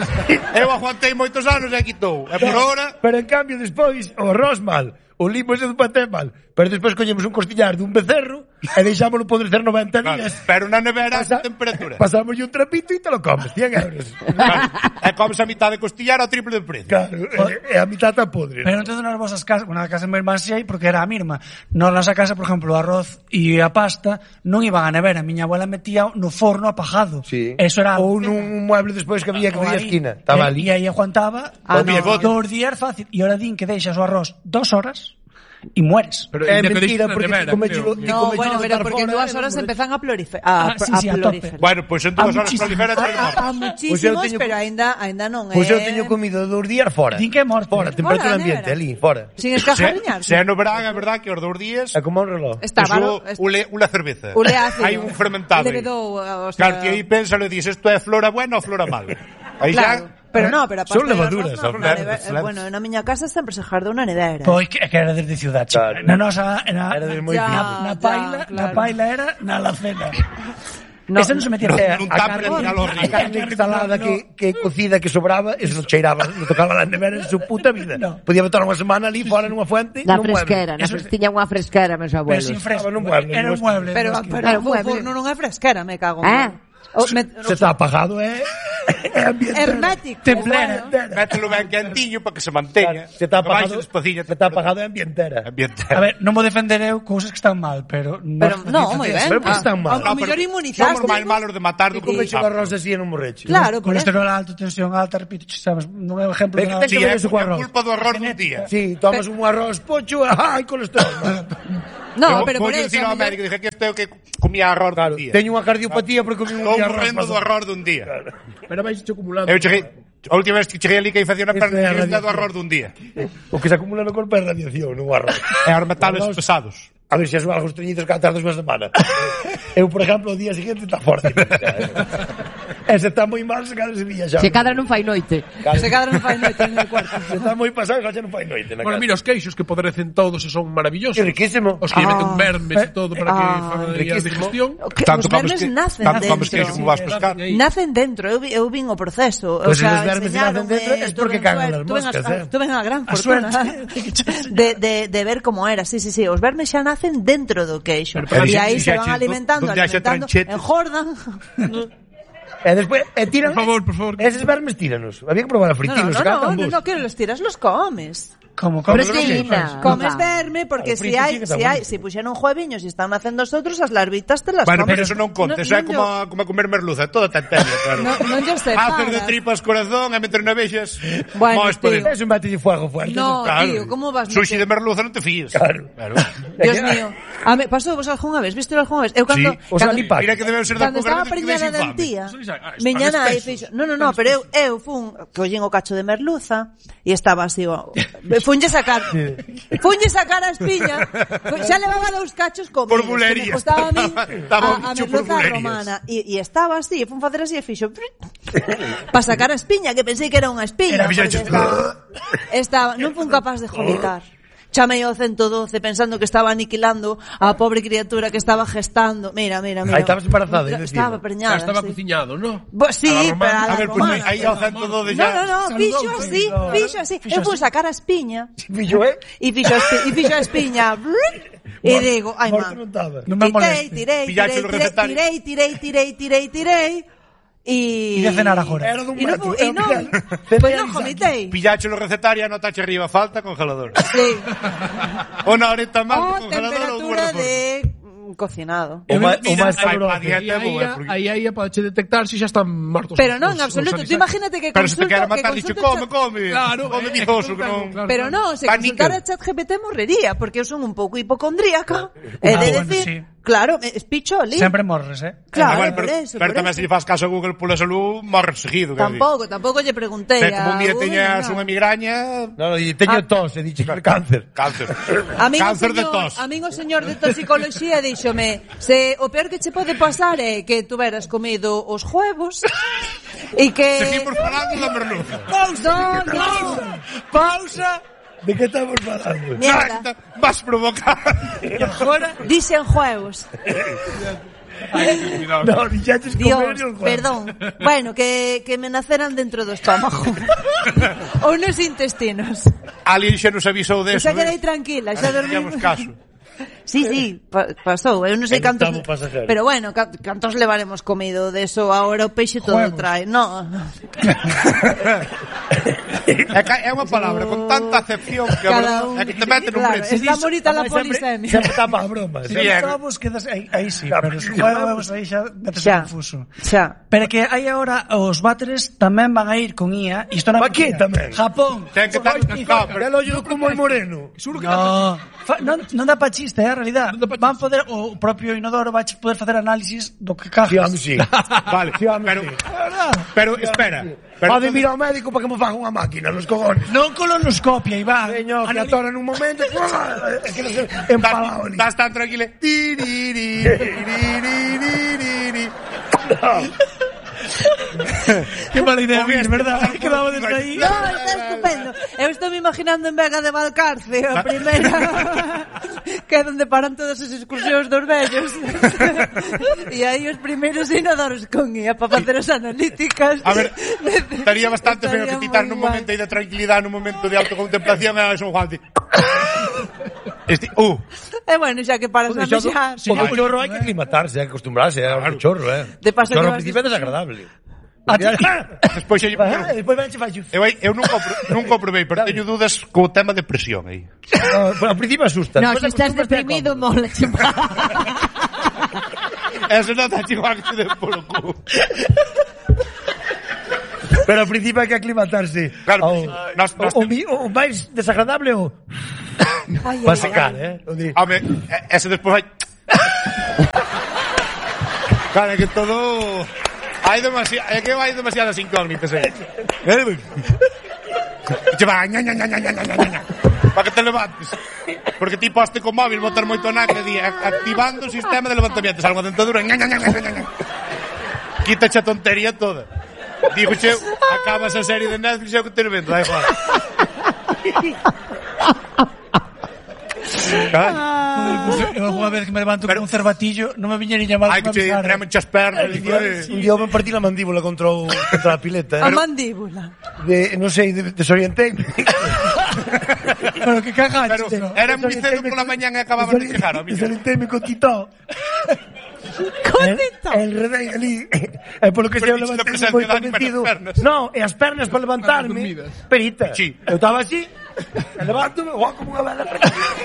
Eu aguantei moitos anos e quitou. E por hora, Pero en cambio despois o arroz mal, o limo ese do paté mal, pero despois coñemos un costillar dun becerro e deixámoslo podrecer noventa claro, días. pero na nevera Pasa- a temperatura. Pasamos un trapito e te lo comes, cien euros. Claro, e comes a mitad de costillar ao triple de precio. Claro, e, e a mitad está podre. Pero non te nas vosas casas, bueno, na casa da irmá si hai, porque era a mirma. Non nasa casa, por exemplo, o arroz e a pasta non iban a nevera. A miña abuela metía no forno apagado. Sí. Eso era... Ou nun mueble despois que había que Ou había aí. esquina. Estaba E- ali. E aí aguantaba Ah, dos, no. dos días fácil. E ahora din que deixas o arroz dos horas e mueres. Pero É ainda que mentira, deixes na porque nevera, ti creo. comechelo- ti No, comechelo bueno, de pero estar porque en fora, dúas e horas non empezan a proliferar. Ah, A, sí, a sí, a tope. proliferar. Bueno, pois en dúas A horas muchísimo. prolifera tres A, a mortos. muchísimos, Pois eu teño- pero ainda ainda non é. Pois eu teño comido dous días fora. Din que é morte. Fora, temperatura Fora da ambiente, nevera. ali, fora. Sin Se, escajarriñar. se é no verán, é verdad que os dous días É como un reloj. Estaba, eso, est- ule, ula cerveza. Ule ácido. Hai un fermentado. Le vedou, o sea- Claro, que aí pensa e dices, isto é flora buena ou flora mala? Aí Claro. xa... Pero no, pero aparte Son do arroz, levaduras, no, ao na final, neve- excelentes. bueno, na miña casa sempre se jardou unha nevera. Pois que, que era desde ciudad, chica. Claro. Na nosa, na, Era de moi Ya. fino. na ya, paila, na claro. paila era na alacena. No, Ese non se metía no, a nun A tupper carne, en alo a río. carne instalada que, que cocida que sobraba, eso non cheiraba, non tocaba na nevera en su puta vida. No. Podía botar unha semana ali fora nunha fuente. Na nun mueble. fresquera, na Eso fres... es- tiña unha fresquera, meus Pero abuelos. sin fresco. Estaba nun mueble, Era un non- mueble. Pero, no es que- pero Era o un mueble. forno non é fresquera, me cago. Ah. O, me, Se está apagado, é... é ambiente. hermético. Templera. Bueno. Mételo ben quentillo para que se manteña. Se está Que baixe apagado, despacilla. se está apagado é ambientera. Ambiente. A ver, non vou defender eu cousas que están mal, pero... Pero no, moi ben. Pero por que están mal? A, a mellor inmunizaste. Somos máis malos de matar do que Como de hecho o arroz así en un morreche. Claro, por eso. Colesterol alto, tensión alta, repito, sabes, non é o exemplo Ve de que nada. ten Sí, que é, ver eso co é arroz. culpa do arroz dun día. Sí, tomas un arroz pocho, ajá, hai colesterol. No, Eu pero vou por eso. dicir ao a mellor- médico, dije que este é o que comía arroz Claro, dun día. teño unha cardiopatía porque comí un Estou día arroz. morrendo do pasado. arroz dun día. Pero vais acumulando. Eu cheguei, a última vez que cheguei ali que infección na Esta perna, é a cheguei do radiación. arroz dun día. O que se acumula no corpo é radiación, non o arroz. É os metales Arroz. pesados. A ver se as algo estreñidos cada tarde unha semana. Eu, por exemplo, o día seguinte está forte. E se está moi mal, se cada ese día xa. Se cadra non fai noite. Se cadra non fai noite no cuarto. Se está moi pasado, xa non fai noite na Bueno, casa. mira, os queixos que podrecen todos e son maravillosos. Que riquísimo. Os que lle meten Ah. vermes e todo para que Ah, fagan aí a riquísimo. digestión. Que Tanto os comes vermes que, nacen tanto comes dentro. queixo como vas pescar. Aí. Nacen dentro, eu, vi- eu vin o proceso. Pois o sea, se os vermes nacen enseñáronme, dentro, es tuve porque en cagan suerte, las tuve en moscas, a- eh. Tuve a gran A fortuna suerte. de, de, de ver como era. Sí, sí, sí, os vermes xa nacen dentro do queixo. Pero, pero, E aí si se xa van che- alimentando, donde haxa alimentando, tranchetes. engordan. E despois, e tiran... Por favor, por favor. Eses vermes tíranos. Había que probar a No, no, fritilos, no, catan no, vos. no, que los tiras, los comes. Como, como Proteína. Comes Va. verme porque Al si frito sí hai, que está si hai, bueno. si puxeron jueviños e están nacendo os outros, as larvitas te las Bueno, comes. pero eso non conta, eso é Non- como, a- como a comer merluza, toda tanteña, claro. Non, non lles separas. Hacer de tripas corazón e meter navexas. Bueno, Moes por tío. dentro. Eso un bate de fuego fuerte. No, Claro. tío, como vas Sushi meter- de merluza non te fíes. Claro. Claro. Dios mío. A me pasou vos algunha vez, viste algunha vez? Eu cando Sí, os cando, alipaques. Mira que debeu ser da cando estaba poucas veces que preñada deixe de infame. antía, Ah, están miña nai espesos. fixo, no, no, no, pero eu eu fun collín o cacho de merluza e estaba así, o, funlle sacar funlle sacar a espiña, fu- xa levaba dous cachos comidos, Por que me bulerías. costaba a min Estaba a, un a bicho por merluza bulerías. romana e, e estaba así, e fun facer así e fixo para sacar a espiña, que pensei que era unha espiña. Era porque fixache- estaba, estaba, non fun capaz de jolitar. Chamei ao ciento doce pensando que estaba aniquilando a pobre criatura que estaba gestando. Mira, mira, mira. Aí estabas embarazada, aí Estaba decía. preñada. Ya estaba sí. cociñado, ¿no? Pues sí, A la romana. pero a la A ver, pues romana. aí ao cento doce No, xa. no, no, Saludou, fixo así, saludou. fixo así. Fixo Eu fui así. sacar a espiña Fillo, eh? e fixo a espi- e fixo a espiña. E digo, ai, Morto man. non estaba. Non me Tirei, moleste. tirei, Pillache tirei, o tirei, recetario. tirei, tirei, tirei, tirei, tirei. Y... E de cenar agora. Era dun Y non, metro. e non, pois non comitei. Pillache lo recetario, anotache arriba, falta congelador. Sí. Una horita máis O de congelador ou temperatura guardaforno. de mm, cocinado. O máis o máis Ai, saboroso. pa dieta é boa, porque- Aí aí é para che detectar se xa están mortos. Pero non, os- en absoluto. os Tú imagínate que Pero se te consulta... quere que matar, dixe, consulta come, come. Claro, Come eh, dizoso, que claro, non... claro. Pero non, se Panica. consultara a ChatGPT morrería, porque eu son un pouco hipocondríaca. E Ah, de bueno, decir, sí. claro, es picho ali. Sempre morres, eh? Claro, Ah, bueno, por pero, eso, pero por tamén eso. se lle faz caso a Google pola salud, morres seguido. quero Tampouco, tampouco lle preguntei dicir. Se como a un día Google, teñas nada. unha migraña, No, no, e teño Ah. tos, e dixe que cáncer. cáncer. A min o Cáncer de señor, tos. a min o señor de toxicoloxía díxome, se o peor que che pode pasar é que tuveras comido os huevos e que Seguimos falando da merluza. No, no. Pausa. De que estamos falando? Mierda. Vas provocar. E agora... Dixen huevos. No, dixaches Dios, comer os huevos. perdón. Bueno, que, que me naceran dentro do estómago. Ou nos intestinos. Alguien xa nos avisou de E eso. xa quedei tranquila, xa dormí. Digamos caso. Sí, sí, pa pasou. Eu non sei En cantos... octavo pasajero. Pero bueno, ca- cantos levaremos comido de eso agora o peixe todo Huevos. trae. No. É, que é unha palabra con tanta acepción que a Cada verdade un. é que te mete nun Claro, brete. está bonita la Ademais, sempre- polisemia. Sempre tapa a broma. Sí, sempre- é. Somos quedas aí, aí sí, Xa, pero os xa. huevos aí xa metes Xa. confuso. Xa. Pero que hai agora os váteres tamén van a ir con I A. Isto non é Aquí mentira. tamén. Japón. Ten que estar cascado, pero Pero ollo como el moreno. No, fa, non, non dá pa chiste, é a realidad. Van poder, o propio inodoro vai poder facer análisis do que cajas. Sí, home, sí. vale, pero pero espera, pero Pode ir ao médico para que me faga unha máquina nos cogones. Non colonoscopia, Iván. Señor, que Anali- atora nun momento. É que non sei, empalado ali. estás tan tranquilo. Ti, ri, ri, ri, ri, ri, ri, ri. Que mala idea, Oye, Vir, verdad? este- Quedaba desde aí. No, está estupendo. Eu estou me imaginando en Vega de Valcarce, a primeira que é onde paran todas as excursións dos vellos. E aí os primeiros inodoros con I A para facer as analíticas. A ver, estaría bastante feo que Estaría quitar moi nun guai. momento aí de tranquilidade, nun momento de autocontemplación, e son Juan. Este, uh, E bueno, xa que paras a Xa, mexar. o do chorro hai que aclimatarse, hai que acostumbrarse ao Claro. chorro, eh. De paso o chorro ao llevas principio é desagradable. A ti- despois xa Ah, despois venche fai xuf. Eu, eu nunca, o pro- nunca o probei, pero teño dudas co tema de presión aí. No, ao principio asusta. No, despois si estás acostumas, é deprimido, cómodo. mola, chupa. Eso non está igual que te den polo cu. Pero ao principio hai que aclimatarse. Claro, ao, nos- nos- o, o, mi- o máis desagradable o Ai, para ai, secar, ai. eh. O de, Home, e- ese despois hai... Claro, é que todo... Hai demasiadas... É que hai demasiadas incógnitas aí. Che va, ña, ña, ña, ña, ña, ña, ña, ña, para que te levantes. Porque ti poste con móvil, botar moito naque di, activando o sistema de levantamiento. Salgo a dentadura, ña, ña, ña, ña, ña, ña. Quítache a tontería toda. Digo, che, acabas a serie de Netflix e o que te vendo, da igual. Eu alguna vez que me levanto Pero- con un cervatillo, non me viñería mal Hai que che tremen as pernas. un día me partí la mandíbula contra, o, contra a pileta, A eh. mandíbula. De, non sei, de, desorientei. Pero que Pero cagaste. era moi cedo pola mañán e acababa de chegar, a mí. Desorientei con Tito. Contento. Enredei ali. E polo que Pero se eu dices levantei que presencia moi de ánimo nas convencido. pernas. No, e as pernas para levantarme. dormidas. Perita. Sí. Eu estaba así. E levántome, guau, como unha vela.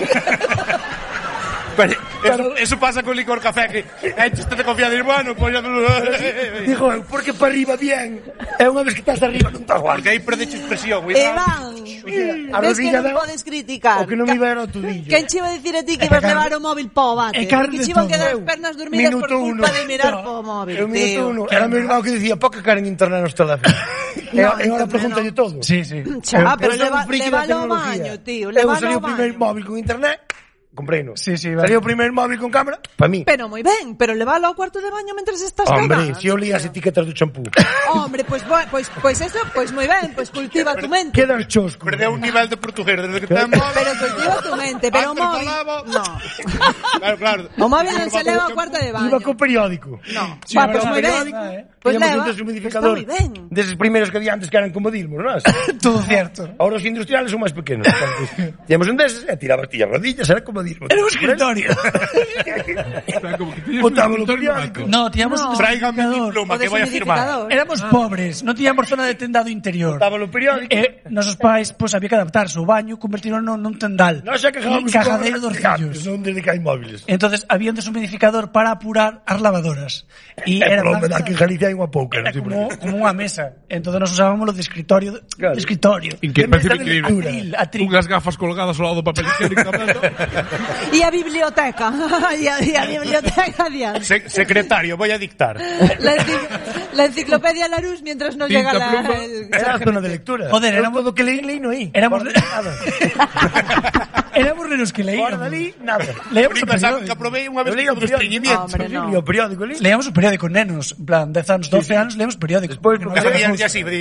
Pero eso, eso pasa con licor café que enches de confianza y bueno, pues ya... Digo, eu, porque para arriba bien. E unha vez que estás arriba non estás guai. Porque aí perdeche expresión, cuidado. Iván, A ves que rodilla non de- podes criticar. O que non me iba era o tudillo. Quen che iba a dicir a ti que ibas levar o móvil po bate? É carne Que che iban todo. quedar as pernas dormidas por Minuto uno. culpa de mirar No. po móvil, Eu minuto tío. uno. Era meu irmão que dicía, poca cara en internet nos teléfonos. E No, e agora internet pregúntalle no. todo. Sí, sí. Xa, Eu- pero eu sou un leva, friki da levalo ao tecnología. baño, tío. Eu Levalo salí ao o primeiro baño. móvil con internet, comprei no. Sí, sí, vale. Salí o primeiro móvil con cámara, para mí. Pero moi ben, pero levalo ao cuarto de baño mentres estás Hombre, cagando. si eu lía as etiquetas do champú. Hombre, pois pues, pois pues, pues eso, pois pues moi ben, pois pues cultiva tu mente. Quedas chosco. Perdeu un nivel de portugués desde que ten móvil. Pero cultiva tu mente, pero o Antes móvil... falaba... No. Claro, claro. O móvil non se leva ao cuarto de baño. Iba co periódico. No. Sí, Va, pero pois o moi ben. periódico, eh. Pois Teníamos leva. un deshumidificador Está moi ben. deses primeiros que había antes que eran comodismos, non? Todo cierto. Ahora os industriales son máis pequenos. Entonces, Tíamos un deses e tirabas ti as rodillas, era comodismo. invadir. Era un escritorio. Como que tiñes un Botaba o escritorio periódico. naco. No, tíamos No. un Tráigame mi deshumidificador. pluma O que voy a firmar. deshumidificador. Éramos pobres, non tiñamos zona de tendado interior. Botaba o periódico. E nosos pais, pois, había que adaptarse. O baño convertiron nun, nun tendal. Non xa quejábamos E cajadeiro dos fillos. Non desde que hai móviles. Entonces había un deshumidificador para apurar as lavadoras. E É era por tan- verdad que en Galicia hai unha pouca, era non sei por como, qué. como unha mesa. Entonces nos usábamos lo de escritorio, Claro. de escritorio. Inque- De parece mesa de increíble. lectura. Atril, atril. Unhas gafas colgadas ao lado do papel higiénico tamén, ¿no? E a biblioteca. E a, e a biblioteca adiante. Se- secretario, voy a dictar. La, encicl- la enciclopedia Larousse mientras no Tinta, llega la, pluma. el... Era a zona de lectura. Joder, Eu éramos- todo que leí, leí no aí. Éramos Fora de nada. Éramos renos que Fora leíamos. dali, nada. Leíamos o Única saco que periódico. aprobei unha vez Eu leí que o do periódico. estreñimiento. Hombre, Sí, no. leí o periódico, leí. Leíamos o periódico, nenos. En plan, dez anos, doce anos, leíamos periódico. Despois, Porque non porque había Hacían cousa. así, di...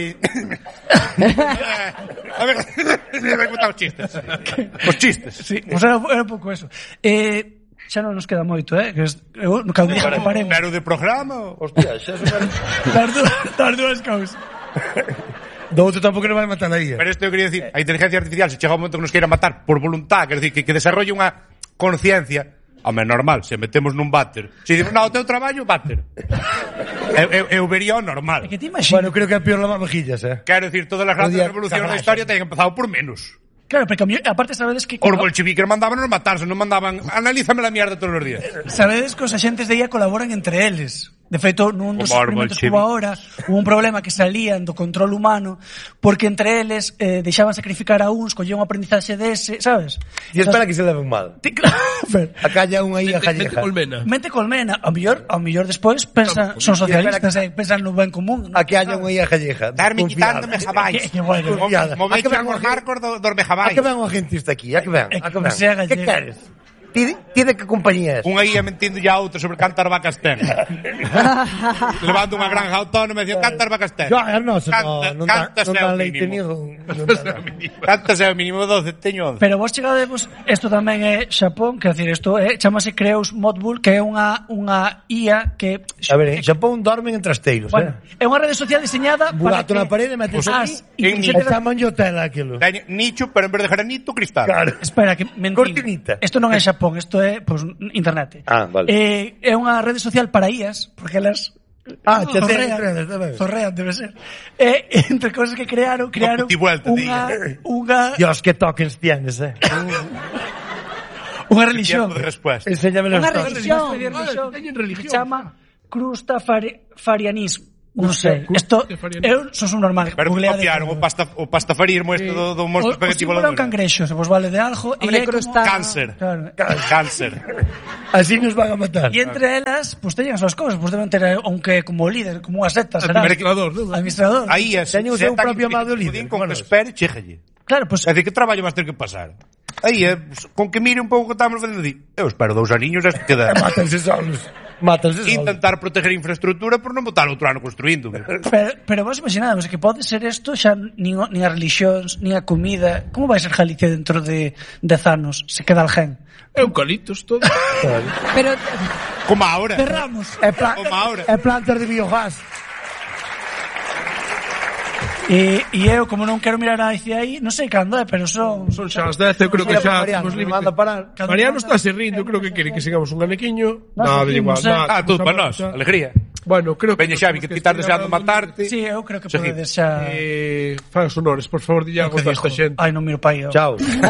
A ver, me voy a contar os chistes. Os chistes. Sí, pues era, era un pouco eso. Eh, xa non nos queda moito, eh? Que es, eu, no cada día que paremos. Pero de programa... o- Hostia, xa se Das dúas, das dúas causas. Do outro tampouco non vai matar aí. Pero isto eu quería decir, a inteligencia artificial se chega un momento que nos queira matar por voluntad, quer decir, que, que desarrolle unha conciencia, home, normal, se metemos nun váter. Se dicimos, no, o teu traballo, váter. Eu, eu, eu vería o normal. É que te imaginas. Bueno, creo que é peor lavar mejillas, eh. Quero decir, todas as grandes Podía- revolucións da cabrón. historia teñen empezado por menos. Claro, porque a mí, aparte sabedes que... Os bolcheviques mandaban nos matarse, non mandaban, analízame la mierda todos os días. Sabedes que os axentes de I A colaboran entre eles. De feito, nun dos Como os experimentos que bolcheviques. hubo ahora, hubo un problema que salían do control humano, porque entre eles eh, deixaban sacrificar a uns, collían un aprendizaxe dese, sabes? E espera que se leven mal. Ti- claro, pero- A calla unha aí a Mente- mente jalleja. colmena. mente colmena, ao mellor, ao mellor despois pensan, son socialistas, eh, pensan no ben común. A que haya unha aí a jalleja. Darme Desconfiada. quitándome jabais. Que- que bueno. Desconfiada. Mo A que vecho ven os unha- marcos do, dos A mejabais. que ven o agentista aquí? A que ven? É A que que ven? sea Que gallego. queres? Ti, ti de que compañía es? Unha ia mentindo ya a outra sobre cantar vacas ten. Levando unha granja autónoma e dicía, cantar vacas ten. Yo, a nosa, no, Canta- non dá, cantas non é dá o leite mínimo. nin... non dá nada. Cantas é o mínimo doce, teño once. Pero vos chegademos, isto tamén é Xapón, quer decir, isto é, chamase Creus Modbull, que é unha, unha I A que... A ver, en Xapón dormen en trasteiros, Bueno, eh? é unha rede social diseñada Burato para que na parede, metes as aquí, en e inteligencias- chaman yo tela aquilo. Teño nicho, pero en vez de granito, cristal. Claro. Espera, que mentín. Cortinita. Isto non é Xapón, isto é, pues, internet. Ah, vale. Eh, é unha rede social para I As, porque elas Ah, xa te zorrean, entrenas, tamén. zorrean, debe ser. E entre cosas que crearon, crearon putivuelta, unha, diga. unha, Dios, que tokens tienes, eh? unha religión. Tiempo de respuesta. Enséñame los Unha tokens. religión. Unha especie de religión teñen que religión. se chama Crustafarianismo. Non sei, Cruz- isto Crustafarianismo. eu son un normal. Pero que googleade copiaron o, todo. pasta, o pastafarismo este do, do O, monstro o espagueti símbolo é volador. un cangrexo, se vos vale de algo. Hombre, e é como- crusta- Cáncer. Claro. Cáncer. Así nos van a matar. E entre elas, pues teñen as súas cousas, pues deben ter, aunque como líder, como unha secta, será. Administrador, non? Administrador. Aí é, Teño o seu propio amado líder, Con como que nós. espere, chéjalle. Claro, pues É dicir, que traballo vas ter que pasar. Aí é, pues, con que mire un pouco que estamos facendo, di, eu espero dous aniños, este queda. Mátanse solos. Mátanse solos. Intentar proteger a infraestructura por non botar outro ano construindo. Pero, pero vos imaginadvos que pode ser isto xa nin, o- nin as religións, nin a comida. Como vai ser Galicia dentro de dez anos se queda alguén? Eucaliptos, todo. Pero Como ahora. Cerramos. É, pla Como ahora. é plantas de biogás. E, e eu, como non quero mirar hacia aí, non sei cando é, pero son... Son xa as dez, eu creo que Mira, xa Mariano, temos me límite. manda parar. Cada Mariano uno- está se rindo, creo que quere que sigamos un anequiño. Nós Nada, seguimos, igual. eh. nada, Ah, tú, vamos a para nós. marchar. Alegría. Bueno, creo que... Veña Xavi, que ti estás deseando matarte. Sí, eu creo que Seguid. podedes xa... Eh, fai os honores, por favor, dille algo que a esta dijo. xente. Ai, non miro pa aí. eu. Chao.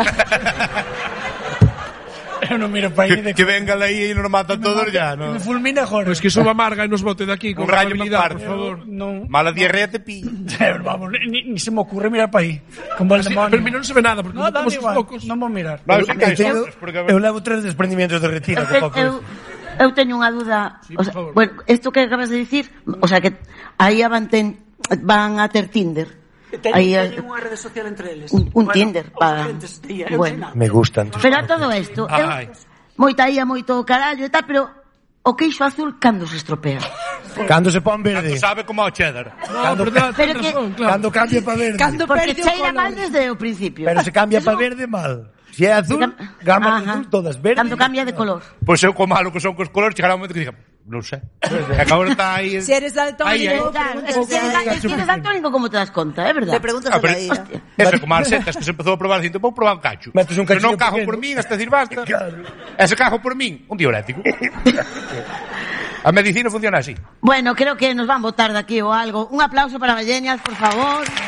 Eu non miro pa aí Que, ni de... que venga aí e nos mata todos ya, Me ¿no? fulmina agora. Pois que suba Marga e nos bote de aquí con Un rayo amabilidade, me por parte. favor. Non... Mala diarrea te pilla. Vamos, ni, ni se me ocurre mirar pa aí. Con bol Así, demonio. pero mira, non se ve nada, porque No, non dame estamos os igual. focos. Non vou mirar. No, Eu, sí que hai teño, sortes, porque... eu levo tres desprendimientos de retina. Eu, que pouco eu, eu teño unha dúda, Sí, o por sea, favor. bueno, isto que acabas de dicir, o sea, que aí van, ten, van a ter Tinder. Aí a- unha rede social entre eles. un, un Tinder para... Bueno, Me gustan tus... pero a todo isto, eu, Ai. moita ía, moito carallo e tal, pero o queixo azul cando se estropea. Cando se pon verde. Tanto sabe como ao cheddar. No, verdad, Pero ten que- razón, claro. Cando cambia para verde. cando Porque perde o cheira color. mal desde o principio. Pero se cambia Eso- para verde, mal. Si é azul, gama Ajá. azul, todas verde. Cando cambia de color. Pois eu co malo que son cos colores chegará un momento que diga, non sei. É que agora está aí... Si eres daltónico, Aí, aí. Es que si eres, es que eres daltónico, como te das conta, é verdad? Le preguntas Ah, a pero, Daí. hostia, ese como as setas que se empezou a probar dicindo, vou probar un cacho. Metes un Pero non cachillo cajo pequeno. por min, hasta decir basta. Ese cajo por min, un diurético. A medicina funciona así. Bueno, creo que nos van botar de aquí o algo. Un aplauso para Ballenias, por favor.